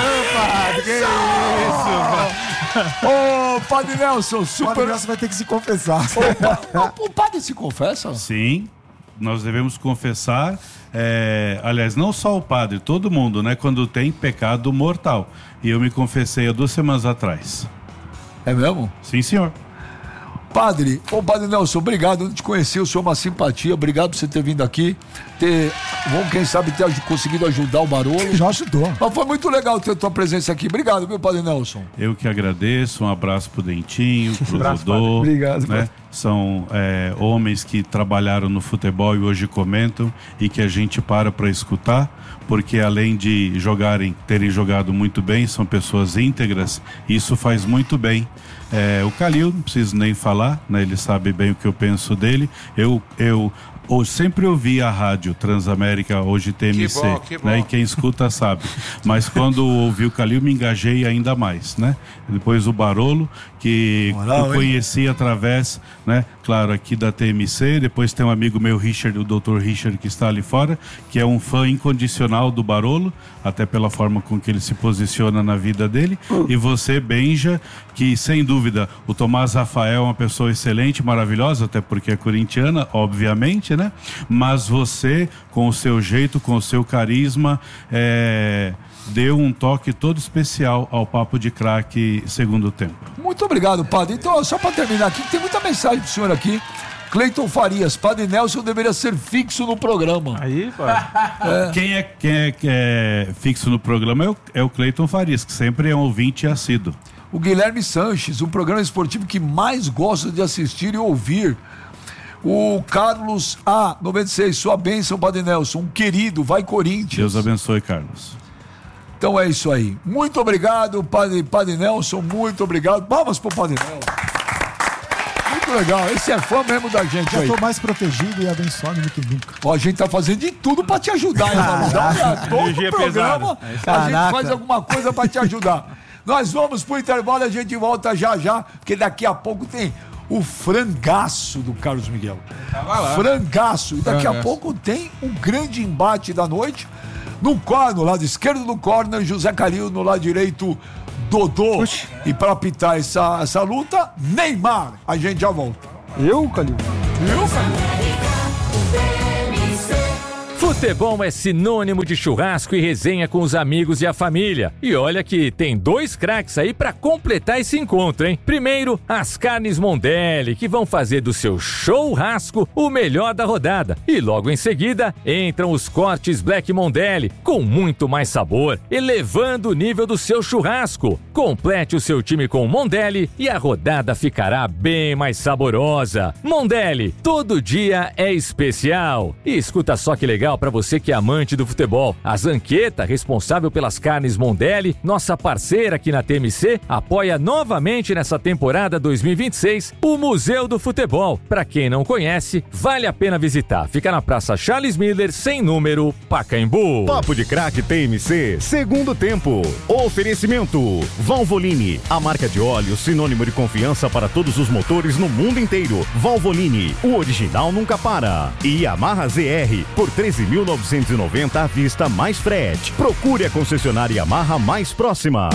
Ô, Padre Nelson, O Padre Nelson vai ter que se confessar. O padre se confessa? Sim, nós devemos confessar, aliás, não só o padre, todo mundo, né? Quando tem pecado mortal. E eu me confessei há 2 semanas atrás. É mesmo? Sim, senhor. Padre Nelson, obrigado, eu te conheci, o senhor é uma simpatia, obrigado por você ter vindo aqui, vamos, quem sabe, ter conseguido ajudar o Barolo. Já ajudou. Mas foi muito legal ter a tua presença aqui, obrigado, viu, Padre Nelson? Eu que agradeço, um abraço pro Dentinho, pro Dodô. Obrigado, né? São homens que trabalharam no futebol e hoje comentam e que a gente para escutar, porque além de terem jogado muito bem, são pessoas íntegras, e isso faz muito bem. O Calil, não preciso nem falar, né? Ele sabe bem o que eu penso dele. Eu sempre ouvi a rádio Transamérica, hoje TMC, que bom. né? E quem escuta sabe. Mas quando ouvi o Calil, me engajei ainda mais, né? Depois o Barolo, que eu conheci através, né? Claro, aqui da TMC. Depois tem um amigo meu, Richard, o Dr. Richard, que está ali fora, que é um fã incondicional do Barolo, até pela forma com que ele se posiciona na vida dele. E você, Benja, que sem dúvida o Tomás Rafael é uma pessoa excelente, maravilhosa, até porque é corintiana, obviamente, né? Mas você, com o seu jeito, com o seu carisma, deu um toque todo especial ao Papo de Craque segundo tempo. Muito obrigado, padre. Então, só para terminar aqui, tem muita mensagem pro senhor aqui. Cleiton Farias, Padre Nelson deveria ser fixo no programa. Aí, padre. Quem é fixo no programa é o Cleiton Farias, que sempre é um ouvinte assíduo. O Guilherme Sanches, o programa esportivo que mais gosto de assistir e ouvir. O Carlos A96, sua bênção, Padre Nelson, um querido, vai Corinthians. Deus abençoe, Carlos. Então é isso aí. Muito obrigado, Padre Nelson, muito obrigado. Palmas pro Padre Nelson. Muito muito legal. Esse é fã mesmo da gente Já aí. tô mais protegido e abençoado do que nunca. Ó, a gente tá fazendo de tudo pra te ajudar, hein, Malu? Todo Energia programa pesada. a gente faz alguma coisa pra te ajudar. Nós vamos pro intervalo, a gente volta já, porque daqui a pouco tem o frangaço do Carlos Miguel. Frangaço. E daqui a pouco tem um grande embate da noite. No lado esquerdo do corner, José Calil, no lado direito, Dodô. Oxi. E pra apitar essa luta, Neymar. A gente já volta. Eu, Calil? Viu, Calil? Futebol é sinônimo de churrasco e resenha com os amigos e a família. E olha que tem 2 craques aí pra completar esse encontro, hein? Primeiro, as carnes Mondelli, que vão fazer do seu churrasco o melhor da rodada. E logo em seguida, entram os cortes Black Mondelli, com muito mais sabor, elevando o nível do seu churrasco. Complete o seu time com Mondelli e a rodada ficará bem mais saborosa. Mondelli, todo dia é especial. E escuta só que legal para você que é amante do futebol. A Zanqueta, responsável pelas carnes Mondelli, nossa parceira aqui na TMC, apoia novamente nessa temporada 2026 o Museu do Futebol. Para quem não conhece, vale a pena visitar. Fica na Praça Charles Miller, sem número, Pacaembu. Papo de Craque TMC, segundo tempo. Oferecimento Valvoline, a marca de óleo sinônimo de confiança para todos os motores no mundo inteiro. Valvoline, o original nunca para. E Yamaha ZR, por 13.990 à vista mais frete. Procure a concessionária Yamaha mais próxima.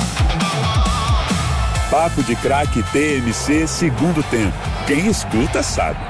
Papo de Craque TMC, segundo tempo. Quem escuta sabe.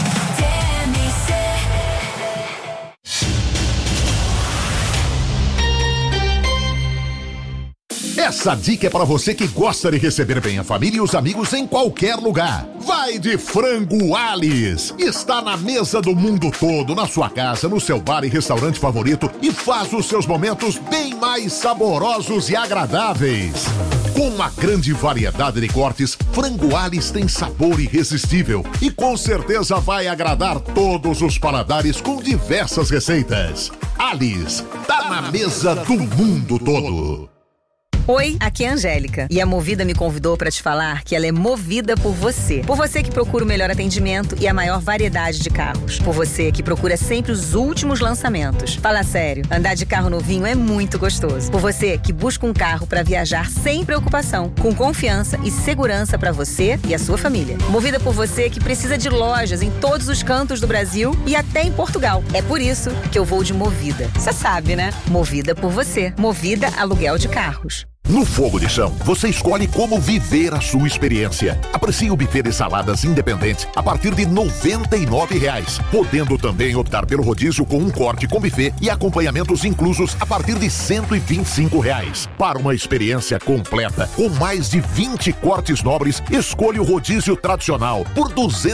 Essa dica é para você que gosta de receber bem a família e os amigos em qualquer lugar. Vai de Frango Alice. Está na mesa do mundo todo, na sua casa, no seu bar e restaurante favorito e faz os seus momentos bem mais saborosos e agradáveis. Com uma grande variedade de cortes, Frango Alice tem sabor irresistível e com certeza vai agradar todos os paladares com diversas receitas. Alice, tá na mesa do mundo todo. Oi, aqui é a Angélica e a Movida me convidou para te falar que ela é movida por você. Por você que procura o melhor atendimento e a maior variedade de carros. Por você que procura sempre os últimos lançamentos. Fala sério, andar de carro novinho é muito gostoso. Por você que busca um carro para viajar sem preocupação, com confiança e segurança para você e a sua família. Movida por você que precisa de lojas em todos os cantos do Brasil e até em Portugal. É por isso que eu vou de Movida. Você sabe, né? Movida por você. Movida Aluguel de Carros. No Fogo de Chão, você escolhe como viver a sua experiência. Aprecie o buffet de saladas independente a partir de R$ 99,00, podendo também optar pelo rodízio com um corte com buffet e acompanhamentos inclusos a partir de R$ 125,00. Para uma experiência completa, com mais de 20 cortes nobres, escolha o rodízio tradicional por R$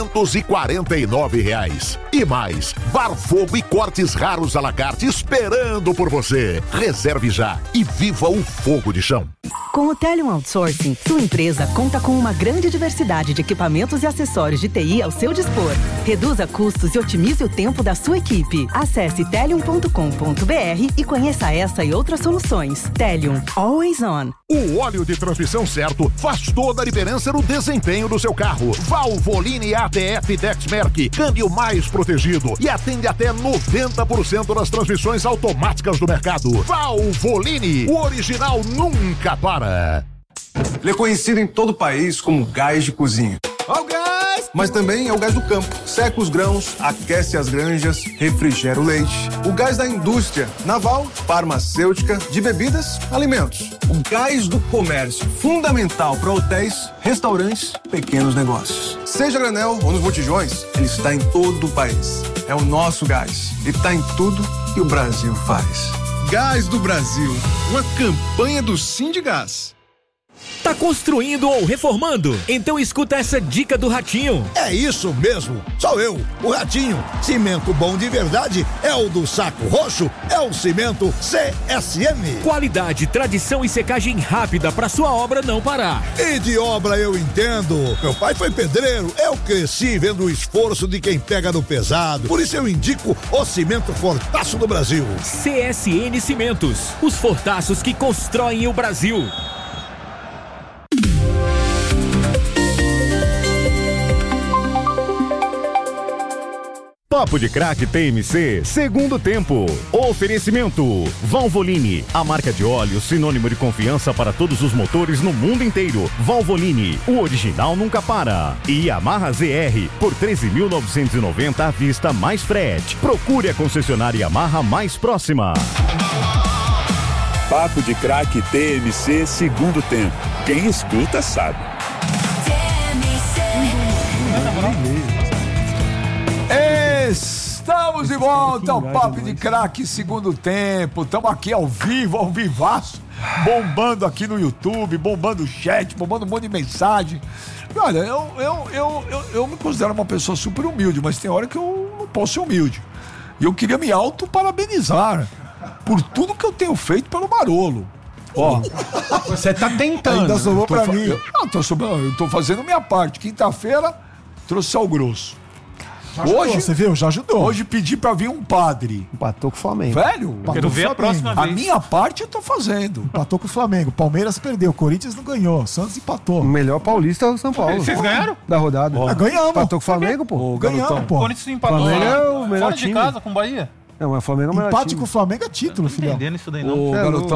249,00. E mais, Bar Fogo e cortes raros à la carte esperando por você. Reserve já e viva o Fogo de Chão. Com o Telium Outsourcing, sua empresa conta com uma grande diversidade de equipamentos e acessórios de TI ao seu dispor. Reduza custos e otimize o tempo da sua equipe. Acesse telium.com.br e conheça essa e outras soluções. Telium, always on. O óleo de transmissão certo faz toda a diferença no desempenho do seu carro. Valvoline ATF Dexmerc, câmbio mais protegido e atende até 90% das transmissões automáticas do mercado. Valvoline, o original nunca para. Ele é conhecido em todo o país como gás de cozinha. Ó o gás! Mas também é o gás do campo. Seca os grãos, aquece as granjas, refrigera o leite. O gás da indústria naval, farmacêutica, de bebidas, alimentos. O gás do comércio, fundamental para hotéis, restaurantes, pequenos negócios. Seja granel ou nos botijões, ele está em todo o país. É o nosso gás. E está em tudo que o Brasil faz. Gás do Brasil, uma campanha do Sindigás. Tá construindo ou reformando? Então escuta essa dica do Ratinho. É isso mesmo, sou eu, o Ratinho. Cimento bom de verdade é o do Saco Roxo, é o cimento CSM. Qualidade, tradição e secagem rápida para sua obra não parar. E de obra eu entendo. Meu pai foi pedreiro, eu cresci vendo o esforço de quem pega no pesado. Por isso eu indico o cimento Fortaço do Brasil. CSN Cimentos, os fortaços que constroem o Brasil. Papo de Craque TMC, segundo tempo. Oferecimento. Valvoline, a marca de óleo sinônimo de confiança para todos os motores no mundo inteiro. Valvoline, o original nunca para. E Yamaha ZR, por 13.990 à vista mais frete. Procure a concessionária Yamaha mais próxima. Papo de Craque TMC, segundo tempo. Quem escuta sabe. Estamos de volta ao Papo de Craque, segundo tempo. Estamos aqui ao vivo, ao vivaço, bombando aqui no YouTube, bombando o chat, bombando um monte de mensagem. E olha, eu me considero uma pessoa super humilde, mas tem hora que eu não posso ser humilde. E eu queria me auto-parabenizar por tudo que eu tenho feito pelo Barolo. Ó, você tá tentando. Ainda sobrou pra mim. Eu tô fazendo minha parte. Quinta-feira, trouxe sal grosso. Hoje, você viu? Já ajudou. Hoje pedi pra vir um padre. Empatou com o Flamengo. Velho, Quero ver a próxima vez. a minha parte eu tô fazendo. Empatou com o Flamengo. Palmeiras perdeu. Corinthians não ganhou. O Santos empatou. O melhor paulista é o São Paulo. Vocês ganharam? Da rodada. Ganhamos. Empatou com o Flamengo, pô. Ganhamos, pô. O Corinthians empatou Flamengo é o melhor fora time. de casa com o Bahia. Não, mas o Flamengo é o melhor Empate time. com o Flamengo é título, filhão. Entendendo isso daí não. Ô,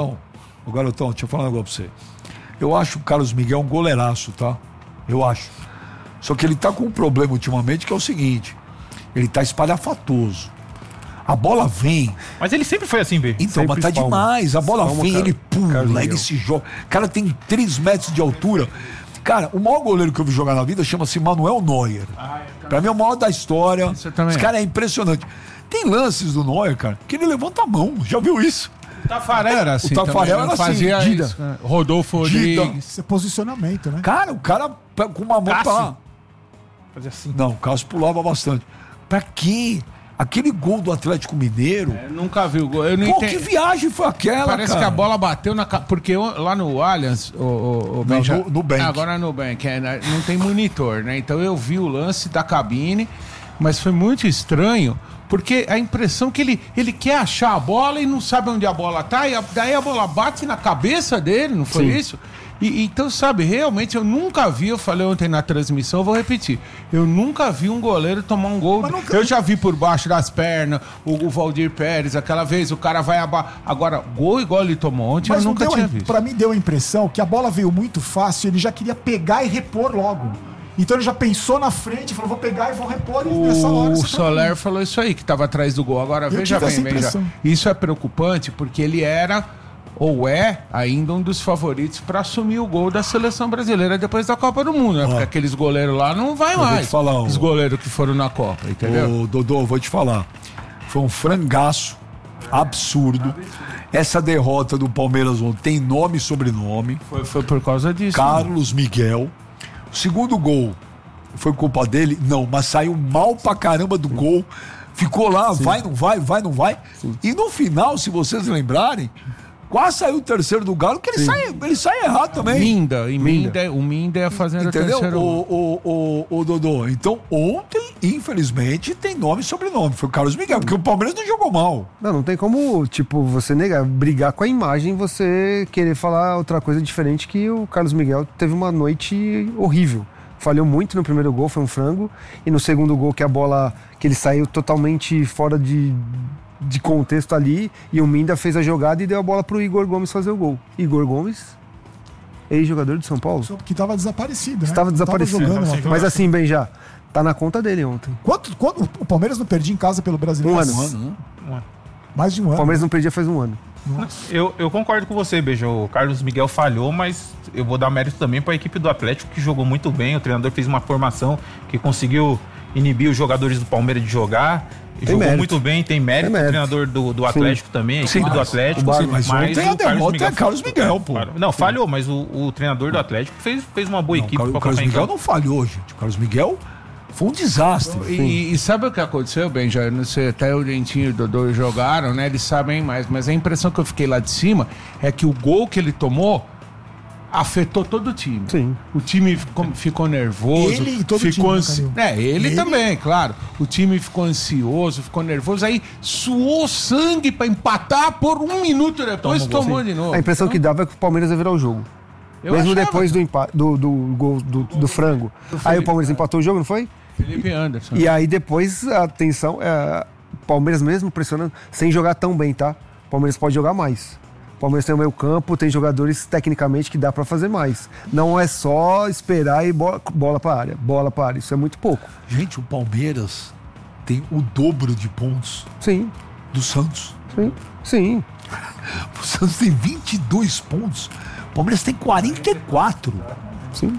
garotão, deixa eu falar um negócio pra você. Eu acho o Carlos Miguel um goleiraço, tá? Eu acho. Só que ele tá com um problema ultimamente que é o seguinte: ele tá espalhafatoso. A bola vem. Mas ele sempre foi assim, B. Então, mas tá demais. A bola vem, ele pula, ele se joga. O cara tem 3 metros de altura. Cara, o maior goleiro que eu vi jogar na vida chama-se Manuel Neuer. Pra mim é o maior da história. Esse cara é impressionante. Tem lances do Neuer, cara, que ele levanta a mão. Já viu isso? O Tafarel era assim. O Tafarel era fazia assim. isso, né? Rodolfo Rodrigues. Isso é posicionamento, né? Cara, o cara com uma mão pra lá. Fazia assim. Não, o Cássio pulava bastante. Pra quê? Aquele gol do Atlético Mineiro. Eu nunca vi o gol. Eu não Pô, entendi. que viagem foi aquela, Parece cara? que a bola bateu na... Porque lá no Allianz, o Não, no Nubank. Agora no Nubank, não tem monitor, né? Então eu vi o lance da cabine, mas foi muito estranho, porque a impressão que ele quer achar a bola e não sabe onde a bola tá, e daí a bola bate na cabeça dele, não foi isso? Então, sabe, realmente eu nunca vi, eu falei ontem na transmissão, eu vou repetir, eu nunca vi um goleiro tomar um gol. Eu já vi por baixo das pernas, o Valdir Pérez, aquela vez, o cara vai abaixo. Agora, gol igual ele tomou ontem, Mas eu nunca tinha visto. Pra mim deu a impressão que a bola veio muito fácil, ele já queria pegar e repor logo. Então ele já pensou na frente, falou, vou pegar e vou repor nessa hora. O Soler falou isso aí, que estava atrás do gol. Agora, veja bem, isso é preocupante, porque ele era... ou é ainda um dos favoritos para assumir o gol da seleção brasileira depois da Copa do Mundo, né? Porque aqueles goleiros lá não vai mais. Vou te falar, os goleiros que foram na Copa, entendeu? Ô, Dodô, vou te falar. Foi um frangaço absurdo. Essa derrota do Palmeiras ontem tem nome e sobrenome. Foi por causa disso. Carlos Miguel. O segundo gol foi culpa dele? Não, mas saiu mal pra caramba do gol. Ficou lá, vai, não vai, vai, não vai. E no final, se vocês lembrarem, quase saiu o terceiro do Galo, que ele sai errado também. O Minda fazendo o entendeu? terceiro gol. O Dodô. Então, ontem, infelizmente, tem nome e sobrenome. Foi o Carlos Miguel, porque o Palmeiras não jogou mal. Não tem como, tipo, você negar, brigar com a imagem, você querer falar outra coisa diferente, que o Carlos Miguel teve uma noite horrível. Falhou muito no primeiro gol, foi um frango. E no segundo gol, que a bola, que ele saiu totalmente fora de contexto ali, e o Minda fez a jogada e deu a bola pro Igor Gomes fazer o gol. Igor Gomes, ex-jogador de São Paulo. Que tava desaparecido, né? Estava desaparecido. Mas assim, Benjá, tá na conta dele ontem. Quanto o Palmeiras não perdia em casa pelo Brasileiro? Um ano. Mais de um ano. O Palmeiras não perdia faz um ano. Eu concordo com você, Beijo. O Carlos Miguel falhou, mas eu vou dar mérito também para a equipe do Atlético, que jogou muito bem. O treinador fez uma formação que conseguiu inibir os jogadores do Palmeiras de jogar. Jogou muito bem, tem mérito. O treinador do Atlético também, a equipe do Atlético. Mas ontem a derrota é Carlos Miguel, pô. Não, falhou, mas o treinador do Atlético fez uma boa equipe. O Carlos Miguel não falhou, gente. O Carlos Miguel foi um desastre. E sabe o que aconteceu, Benja? Eu não sei, até o Dentinho e o Dodô jogaram, né? Eles sabem mais, mas a impressão que eu fiquei lá de cima é que o gol que ele tomou afetou todo o time. Sim. O time ficou nervoso. Ele e todo ficou o time, ele também, claro. O time ficou ansioso, ficou nervoso. Aí suou sangue pra empatar, por um minuto depois tomou de novo. A impressão que dava é que o Palmeiras ia virar o jogo. Mesmo depois do gol do frango. Aí o Palmeiras empatou o jogo, não foi? Felipe Anderson. E aí depois, atenção, o Palmeiras mesmo pressionando, sem jogar tão bem, tá? O Palmeiras pode jogar mais. O Palmeiras tem o meio campo, tem jogadores tecnicamente que dá pra fazer mais. Não é só esperar e bola pra área. Bola pra área, isso é muito pouco. Gente, o Palmeiras tem o dobro de pontos. Sim. Do Santos. Sim. O Santos tem 22 pontos. O Palmeiras tem 44. Sim.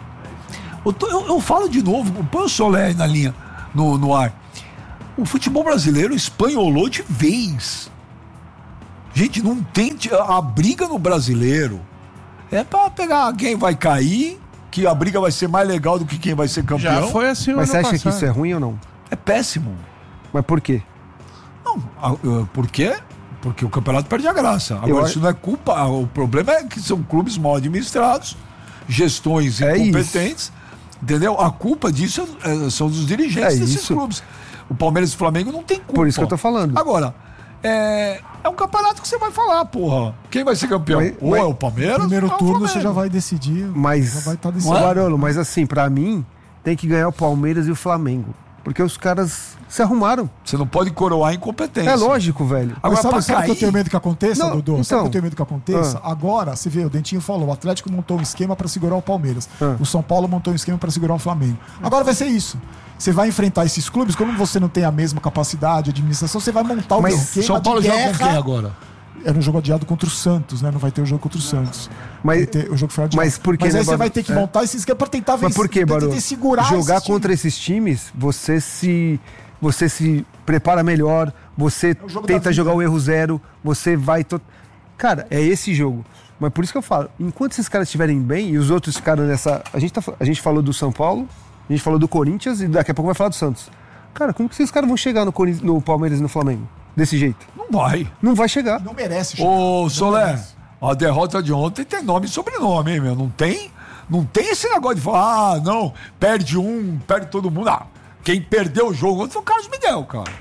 Eu falo de novo, põe o Solé aí na linha, no ar. O futebol brasileiro espanholou de vez. Gente, não tente. A briga no brasileiro é pra pegar quem vai cair, que a briga vai ser mais legal do que quem vai ser campeão. Já foi assim. Mas você acha que isso é ruim ou não? É péssimo. Mas por quê? Não, por quê? Porque o campeonato perde a graça. Agora, isso não é culpa. O problema é que são clubes mal administrados, gestões incompetentes. Entendeu? A culpa disso são dos dirigentes desses clubes. O Palmeiras e o Flamengo não tem culpa. Por isso que eu tô falando. Agora, é um campeonato que você vai falar, porra. Quem vai ser campeão? Ou é o Palmeiras? Primeiro ou turno o você já vai decidir. Mas, já vai estar decidido. Barolo, mas assim, pra mim, tem que ganhar o Palmeiras e o Flamengo. Porque os caras se arrumaram. Você não pode coroar a incompetência. É lógico, velho. Agora, sabe o que eu tenho medo que aconteça, Dudu? Então, sabe o que eu tenho medo que aconteça? Agora, você vê, o Dentinho falou, o Atlético montou um esquema pra segurar o Palmeiras. O São Paulo montou um esquema pra segurar o Flamengo. Agora vai ser isso. Você vai enfrentar esses clubes, como você não tem a mesma capacidade de administração, você vai montar o esquema São Paulo de joga guerra. com quem agora? Era um jogo adiado contra o Santos, né? Não vai ter o jogo contra o Santos. O jogo foi adiado. Mas por que, aí né, você vai ter que montar esse esquema pra tentar vencer. Mas por que, Barô? Jogar contra esses times, você se prepara melhor, você tenta jogar o erro zero, você vai... Cara, é esse jogo. Mas por isso que eu falo, enquanto esses caras estiverem bem e os outros ficaram nessa... A gente falou do São Paulo, a gente falou do Corinthians e daqui a pouco vai falar do Santos. Cara, como que esses caras vão chegar no Palmeiras e no Flamengo? Desse jeito? Não vai. Não vai chegar. Não merece chegar. Ô, Solé, a derrota de ontem tem nome e sobrenome, hein, meu? Não tem esse negócio de falar, não, perde perde todo mundo. Quem perdeu o jogo ontem foi o Carlos Miguel, cara.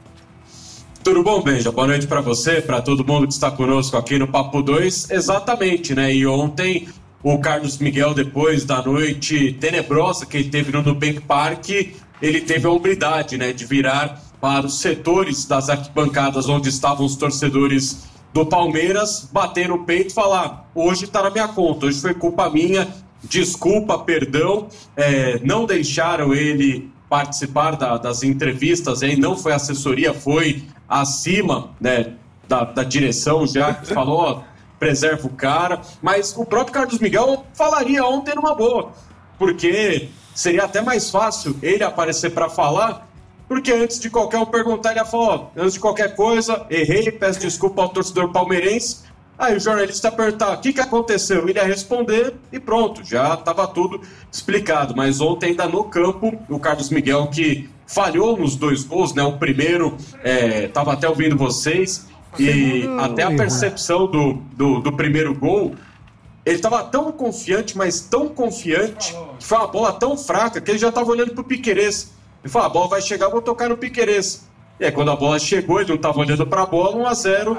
Tudo bom, Benja? Boa noite pra você, pra todo mundo que está conosco aqui no Papo 2. Exatamente, né? E ontem o Carlos Miguel, depois da noite tenebrosa que ele teve no Nubank Park, ele teve a humildade, né, de virar para os setores das arquibancadas onde estavam os torcedores do Palmeiras, bater no peito e falar: hoje tá na minha conta, hoje foi culpa minha, desculpa, perdão, não deixaram ele participar das entrevistas, aí não foi assessoria, foi acima, né, da direção já, que falou, ó, preserva o cara, mas o próprio Carlos Miguel falaria ontem numa boa, porque seria até mais fácil ele aparecer para falar, porque antes de qualquer um perguntar, ele ia falar, ó, antes de qualquer coisa, errei, peço desculpa ao torcedor palmeirense. Aí o jornalista ia perguntar, o que aconteceu? Ele ia responder e pronto, já estava tudo explicado. Mas ontem ainda no campo, o Carlos Miguel, que falhou nos 2 gols, né? O primeiro, estava até ouvindo vocês, e até a percepção do primeiro gol, ele estava tão confiante, mas tão confiante, que foi uma bola tão fraca, que ele já estava olhando para o Piquerez. Ele falou, a bola vai chegar, eu vou tocar no Piquerez. E aí, quando a bola chegou, ele não estava olhando para a bola, 1-0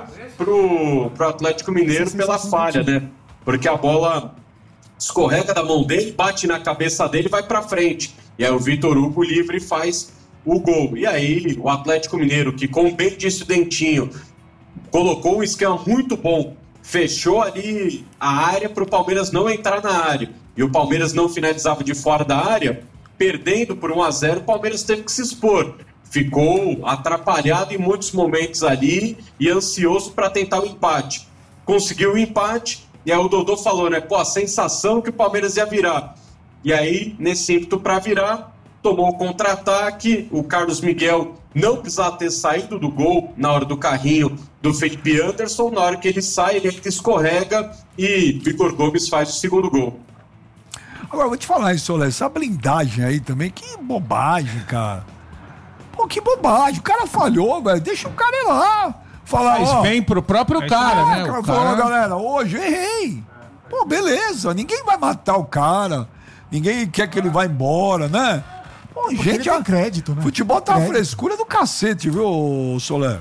pro Atlético Mineiro pela falha, né? Porque a bola escorrega da mão dele, bate na cabeça dele e vai para frente. E aí o Vitor Hugo livre faz o gol. E aí o Atlético Mineiro, que como bem disse o Dentinho, colocou um esquema muito bom, fechou ali a área para o Palmeiras não entrar na área. E o Palmeiras não finalizava de fora da área, perdendo por 1-0, o Palmeiras teve que se expor. Ficou atrapalhado em muitos momentos ali e ansioso para tentar o empate. Conseguiu o empate e aí o Dodô falou, né? Pô, a sensação que o Palmeiras ia virar. E aí, nesse ímpeto para virar, tomou o contra-ataque. O Carlos Miguel não precisava ter saído do gol na hora do carrinho do Felipe Anderson. Na hora que ele sai, ele escorrega e Igor Gomes faz o segundo gol. Agora, vou te falar isso, Solé, essa blindagem aí também, que bobagem, cara. Pô, que bobagem, o cara falhou, velho, deixa o cara ir lá. Falar, Faz bem pro próprio cara, né? O cara... galera, hoje eu errei. Pô, beleza, ninguém vai matar o cara, ninguém quer que ele vá embora, né? Pô, porque gente, ele tem crédito, né? Futebol tá uma frescura do cacete, viu, Solé?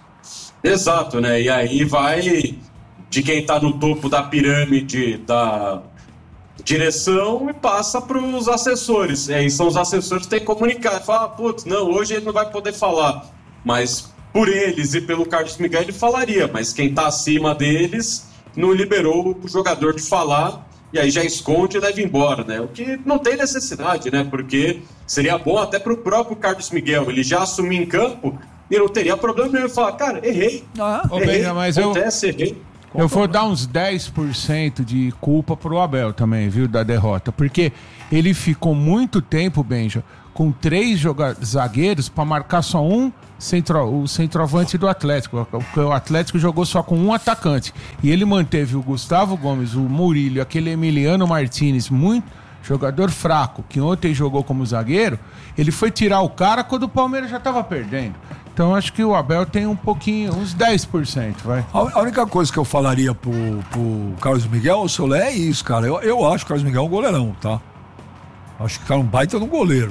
Exato, né? E aí vai de quem tá no topo da pirâmide direção e passa para os assessores. E aí são os assessores que têm que comunicar. Fala, putz, não, hoje ele não vai poder falar. Mas por eles e pelo Carlos Miguel ele falaria. Mas quem está acima deles não liberou o jogador de falar. E aí já esconde e leva embora, né? O que não tem necessidade, né? Porque seria bom até para o próprio Carlos Miguel. Ele já assumir em campo e não teria problema nenhum. Ele falar, cara, errei. Mas errei. Eu vou dar uns 10% de culpa pro Abel também, viu, da derrota. Porque ele ficou muito tempo, Benja, com 3 zagueiros para marcar só o centroavante do Atlético. O Atlético jogou só com um atacante. E ele manteve o Gustavo Gomes, o Murillo, aquele Emiliano Martinez, muito jogador fraco, que ontem jogou como zagueiro. Ele foi tirar o cara quando o Palmeiras já estava perdendo. Então acho que o Abel tem um pouquinho, uns 10%, vai. A única coisa que eu falaria pro Carlos Miguel, o Solé, é isso, cara. Eu acho que o Carlos Miguel é um goleirão, tá? Acho que tá um baita no goleiro.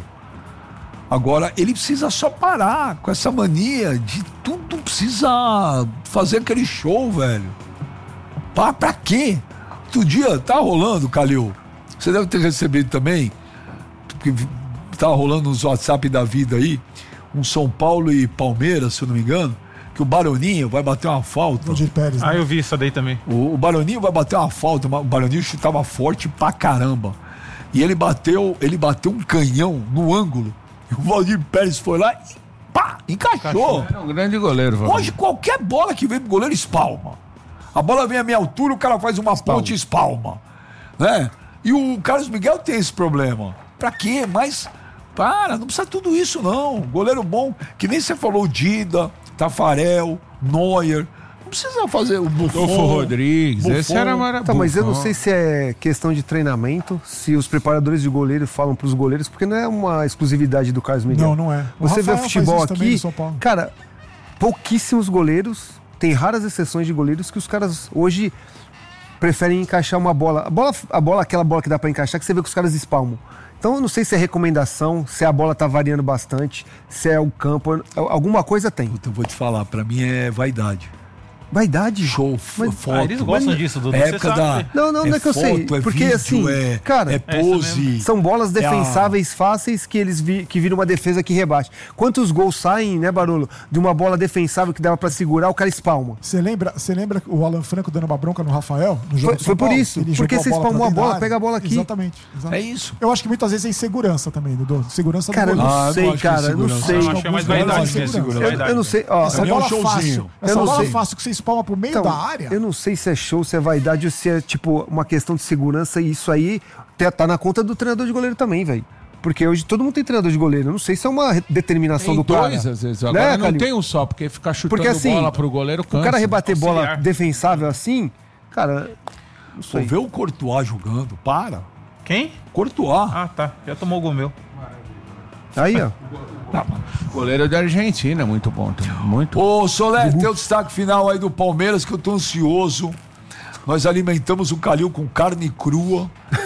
Agora, ele precisa só parar com essa mania de tudo precisa fazer aquele show, velho. Pra quê? Outro dia, tá rolando, Calil. Você deve ter recebido também, porque tá rolando nos WhatsApp da vida aí, um São Paulo e Palmeiras, se eu não me engano, que o Baroninho vai bater uma falta. Valdir Pérez, né? Eu vi isso daí também. O Baroninho vai bater uma falta, o Baroninho chutava forte pra caramba. E ele bateu um canhão no ângulo. E o Valdir Pérez foi lá e pá, encaixou. É um grande goleiro, Valdir. Hoje qualquer bola que vem pro goleiro espalma. A bola vem à minha altura, o cara faz uma ponte e espalma. Né? E o Carlos Miguel tem esse problema. Pra quê? Mas... não precisa tudo isso não. Goleiro bom, que nem você falou, Dida, Tafarel, Neuer. Não precisa fazer o Buffon. Rodrigues, esse era maravilhoso. Tá, mas eu não sei se é questão de treinamento, se os preparadores de goleiro falam pros goleiros, porque não é uma exclusividade do Carlos Miguel. Não é. Você vê o futebol aqui, cara, pouquíssimos goleiros, tem raras exceções de goleiros que os caras hoje preferem encaixar uma bola. Aquela bola que dá pra encaixar, que você vê que os caras espalmam. Então eu não sei se é recomendação, se a bola tá variando bastante, se é o campo, alguma coisa tem. Eu vou te falar, pra mim é vaidade. Vaidade? Show, foto. Eles gostam disso, Dudu. Época da... Não é que eu sei. Porque vídeo, assim, cara, pose. São bolas defensáveis fáceis que que viram uma defesa que rebate. Quantos gols saem, né, Barolo, de uma bola defensável que dava pra segurar, o cara espalma. Você lembra o Alan Franco dando uma bronca no Rafael? No jogo foi por isso. Porque você espalmou a bola, pega a bola aqui. Exatamente. É isso. Eu acho que muitas vezes é insegurança também, Dudu. Segurança do goleiro. Não sei. Eu acho que é mais vaidade mesmo. Eu não sei. Essa bola fácil. Essa bola fácil que você espalma pro meio da área. Eu não sei se é show, se é vaidade ou se é tipo uma questão de segurança, e isso aí tá na conta do treinador de goleiro também, velho. Porque hoje todo mundo tem treinador de goleiro. Eu não sei se é uma determinação do cara. Às vezes. Agora não tem um só, porque ficar chutando bola pro goleiro cansa. O cara rebater bola defensável assim, cara, não sei. Vê o Courtois jogando, para. Quem? Courtois. Tá. Já tomou o gol meu. Aí, ó. Goleiro da Argentina, muito bom também. Muito. Ô, Solé, tem o destaque final aí do Palmeiras, que eu tô ansioso. Nós alimentamos o Calil com carne crua.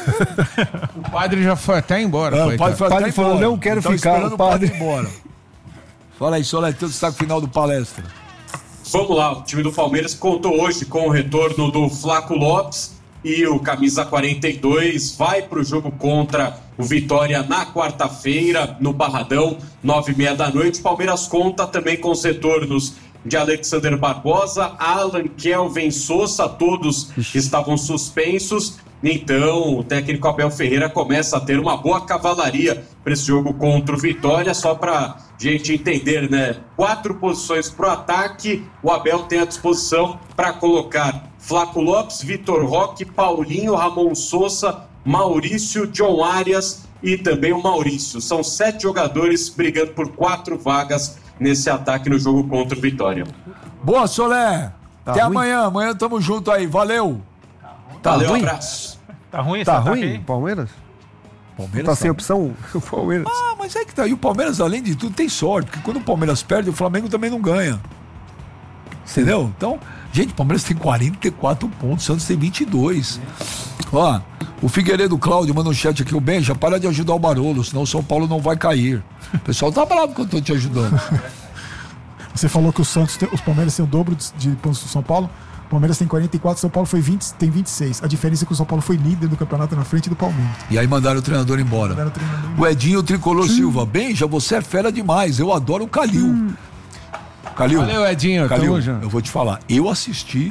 O padre já foi até embora. O padre falou, não quero ficar, o padre embora. Fala aí, Solé, tem o destaque final do palestra. Vamos lá, o time do Palmeiras contou hoje com o retorno do Flaco Lopes e o camisa 42 vai para o jogo contra o Vitória na quarta-feira, no Barradão, 9h30 da noite. O Palmeiras conta também com os retornos de Alexander Barbosa, Alan, Kelvin, Sousa, todos estavam suspensos. Então, o técnico Abel Ferreira começa a ter uma boa cavalaria para esse jogo contra o Vitória. Só para gente entender, né? 4 posições para o ataque, o Abel tem à disposição para colocar Flaco Lopes, Vitor Roque, Paulinho, Ramon Sousa, Maurício, John Arias e também o Maurício. São 7 jogadores brigando por 4 vagas nesse ataque no jogo contra o Vitória. Boa, Solé. Até amanhã. Amanhã tamo junto aí. Valeu. Valeu, ruim? Abraço. Tá ruim esse Tá ataque ruim, aí? Palmeiras? Tá sem opção o Palmeiras. Mas é que tá aí. O Palmeiras, além de tudo, tem sorte. Porque quando o Palmeiras perde, o Flamengo também não ganha. Entendeu? Então, gente, o Palmeiras tem 44 pontos, o Santos tem 22. Ó, o Figueiredo Cláudio manda um chat aqui, o Benja, para de ajudar o Barolo, senão o São Paulo não vai cair. O pessoal tá bravo que eu tô te ajudando. Você falou que os Palmeiras têm o dobro de pontos do São Paulo. Palmeiras tem 44, São Paulo tem 26. A diferença é que o São Paulo foi líder do campeonato na frente do Palmeiras. E aí mandaram o treinador embora. O Edinho Tricolor Silva. Benja, você é fera demais. Eu adoro o Calil. Calil. Valeu, Edinho. Calil, eu vou te falar. Eu assisti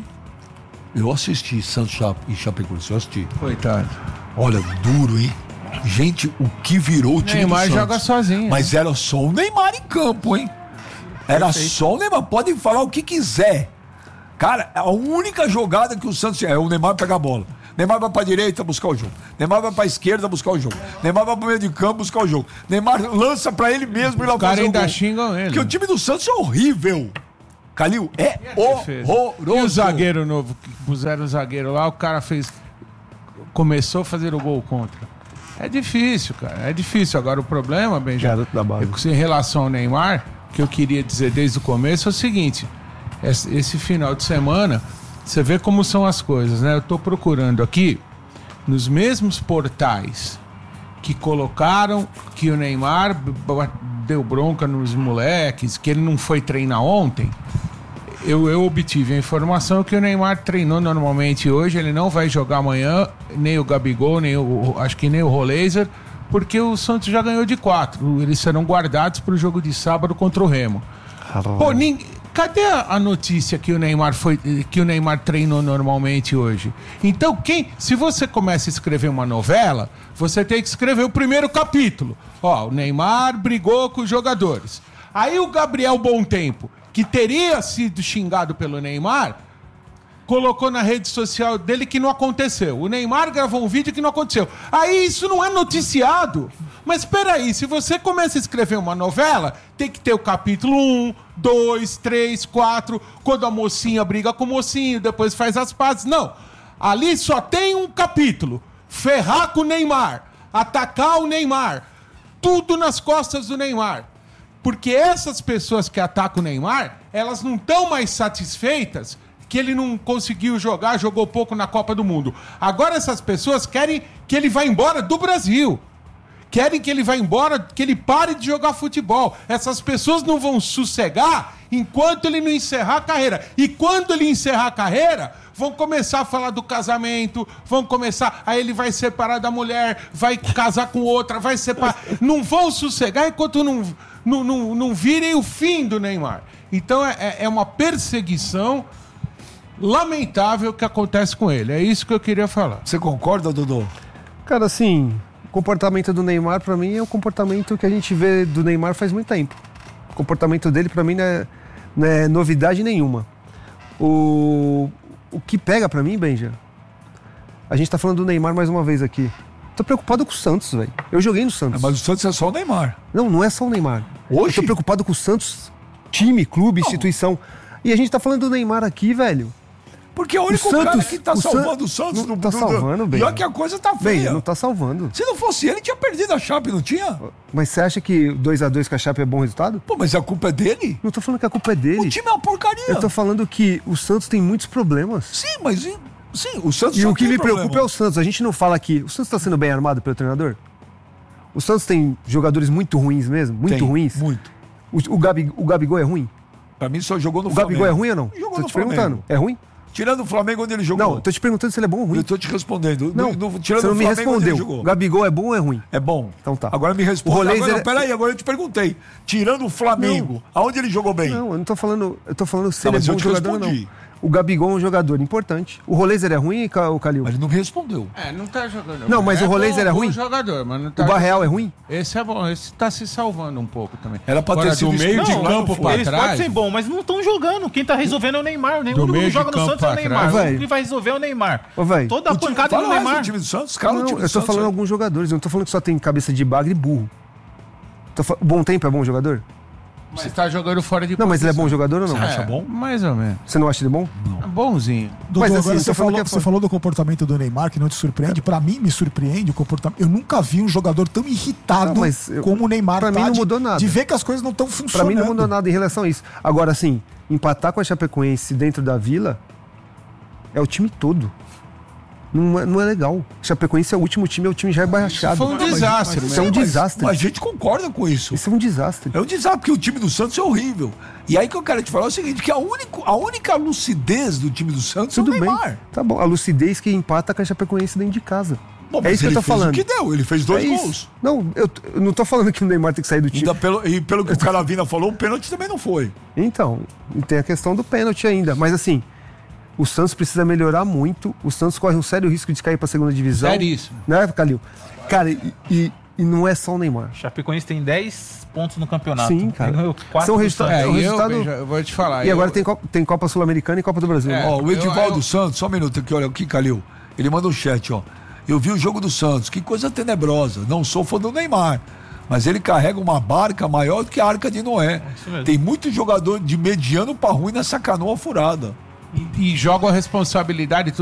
Santos e Chapecoense. Eu assisti. Coitado. Olha, duro, hein? Gente, o que virou o time do Santos. Neymar joga sozinho. Mas era só o Neymar em campo, hein? Era só o Neymar. Podem falar o que quiser. Cara, a única jogada que o Santos é o Neymar pegar a bola. Neymar vai pra direita buscar o jogo. Neymar vai pra esquerda buscar o jogo. Neymar vai pro meio de campo buscar o jogo. Neymar lança pra ele mesmo e lá fazer o gol. Os caras ainda xingam ele. Porque o time do Santos é horrível. Calil, é horroroso. E o zagueiro novo, que puseram o zagueiro lá, o cara começou a fazer o gol contra. É difícil, cara. É difícil. Agora o problema, Benjamin, em relação ao Neymar, que eu queria dizer desde o começo, é o seguinte. Esse final de semana, você vê como são as coisas, né? Eu tô procurando aqui, nos mesmos portais que colocaram que o Neymar deu bronca nos moleques, que ele não foi treinar ontem, eu obtive a informação que o Neymar treinou normalmente hoje, ele não vai jogar amanhã, nem o Gabigol, acho que nem o Roleiser, porque o Santos já ganhou de 4. Eles serão guardados para o jogo de sábado contra o Remo. Pô, cadê a notícia que o Neymar treinou normalmente hoje? Então, se você começa a escrever uma novela, você tem que escrever o primeiro capítulo. Ó, o Neymar brigou com os jogadores. Aí o Gabriel Bontempo, que teria sido xingado pelo Neymar, colocou na rede social dele que não aconteceu. O Neymar gravou um vídeo que não aconteceu. Aí isso não é noticiado. Mas peraí, se você começa a escrever uma novela, tem que ter o capítulo 1, 2, 3, 4, quando a mocinha briga com o mocinho, depois faz as pazes. Não. Ali só tem um capítulo. Ferrar com o Neymar. Atacar o Neymar. Tudo nas costas do Neymar. Porque essas pessoas que atacam o Neymar, elas não estão mais satisfeitas que ele não conseguiu jogar, jogou pouco na Copa do Mundo. Agora essas pessoas querem que ele vá embora do Brasil. Querem que ele vá embora, que ele pare de jogar futebol. Essas pessoas não vão sossegar enquanto ele não encerrar a carreira. E quando ele encerrar a carreira, vão começar a falar do casamento, aí ele vai separar da mulher, vai casar com outra, vai separar. Não vão sossegar enquanto não virem o fim do Neymar. Então é uma perseguição lamentável que acontece com ele. É isso que eu queria falar. Você concorda, Dodô? Cara, assim, o comportamento do Neymar, pra mim, é o comportamento que a gente vê do Neymar faz muito tempo. O comportamento dele, pra mim, não é novidade nenhuma. O que pega pra mim, Benja, a gente tá falando do Neymar mais uma vez aqui. Tô preocupado com o Santos, velho. Eu joguei no Santos. Mas o Santos é só o Neymar. Não é só o Neymar. Hoje? Eu tô preocupado com o Santos, time, clube, instituição. E a gente tá falando do Neymar aqui, velho. Porque é o único cara que tá salvando o Santos. Não tá salvando, bem. Pior que a coisa tá feia. Bem, não tá salvando. Se não fosse ele, tinha perdido a Chape, não tinha? Mas você acha que 2-2 com a Chape é bom resultado? Pô, mas a culpa é dele? Não tô falando que a culpa é dele. O time é uma porcaria. Eu tô falando que o Santos tem muitos problemas. Sim, mas... Sim, o Santos E o que me preocupa é o Santos. A gente não fala que o Santos tá sendo bem armado pelo treinador? O Santos tem jogadores muito ruins mesmo? Muito ruins? Muito. O Gabigol é ruim? Pra mim só jogou no Flamengo. O Gabigol é ruim ou não? Jogou tô no te perguntando. É ruim? Tirando o Flamengo onde ele jogou. Não, tô te perguntando se ele é bom ou ruim. Eu tô te respondendo. Não, tirando você não o me Flamengo respondeu. onde ele jogou. O Gabigol é bom ou é ruim? É bom. Então tá. Agora me responde. Agora, peraí, agora eu te perguntei. Tirando o Flamengo, aonde ele jogou bem? Não, eu não tô falando. Eu tô falando se ele é bom jogador ou não. O Gabigol é um jogador importante. O Roleiser é ruim, o Calil? Mas ele não respondeu. Não tá jogando. Não, mas o Roleiser é ruim? Jogador, mas não tá o Barreal é ruim? Esse é bom, esse tá se salvando um pouco também. Era pra ter sido do meio de campo pra eles trás. Pode ser bom, mas não estão jogando. Quem tá resolvendo é o Neymar. O único que joga no Santos é o Neymar. O que vai resolver é o Neymar. Toda a pancada é do Neymar. O time do Santos, eu tô falando alguns jogadores, eu não tô falando que só tem cabeça de bagre e burro. Bom tempo é bom jogador? Mas tá jogando fora de Não, mas ele é bom jogador ou não? Você acha bom? Mais ou menos. Você não acha ele bom? Não. Bonzinho. Dudu, mas assim, agora você falou do comportamento do Neymar, que não te surpreende. Pra mim, me surpreende o comportamento. Eu nunca vi um jogador tão irritado como o Neymar. Pra mim não mudou nada. De ver que as coisas não estão funcionando. Pra mim não mudou nada em relação a isso. Agora, assim, empatar com a Chapecoense dentro da Vila é o time todo. Não é legal. Chapecoense é o último time, é o time já rebaixado. Isso foi um desastre. Isso é um desastre. Mas a gente concorda com isso. Isso é um desastre. É um desastre, porque o time do Santos é horrível. E aí que eu quero te falar é o seguinte, que a única lucidez do time do Santos Tudo é o bem. Neymar. Tá bom, a lucidez que empata com a Chapecoense dentro de casa. Bom, é isso que eu tô falando. Ele fez o que deu, ele fez 2 É gols. Não, eu não tô falando que o Neymar tem que sair do time. E pelo que o Caravina falou, o pênalti também não foi. Então, tem a questão do pênalti ainda. Mas assim, o Santos precisa melhorar muito. O Santos corre um sério risco de cair pra segunda divisão. Seríssimo. Né, Calil? Cara, e não é só o Neymar. Chapecoense tem 10 pontos no campeonato. Sim, cara. São resultado. Eu vou te falar. E agora tem Copa Sul-Americana e Copa do Brasil. Ó, o Edivaldo Santos, só um minuto aqui, olha aqui, Calil. Ele manda um chat, ó. Eu vi o jogo do Santos, que coisa tenebrosa. Não sou fã do Neymar, mas ele carrega uma barca maior do que a Arca de Noé. Tem muito jogador de mediano pra ruim nessa canoa furada. E joga a responsabilidade tudo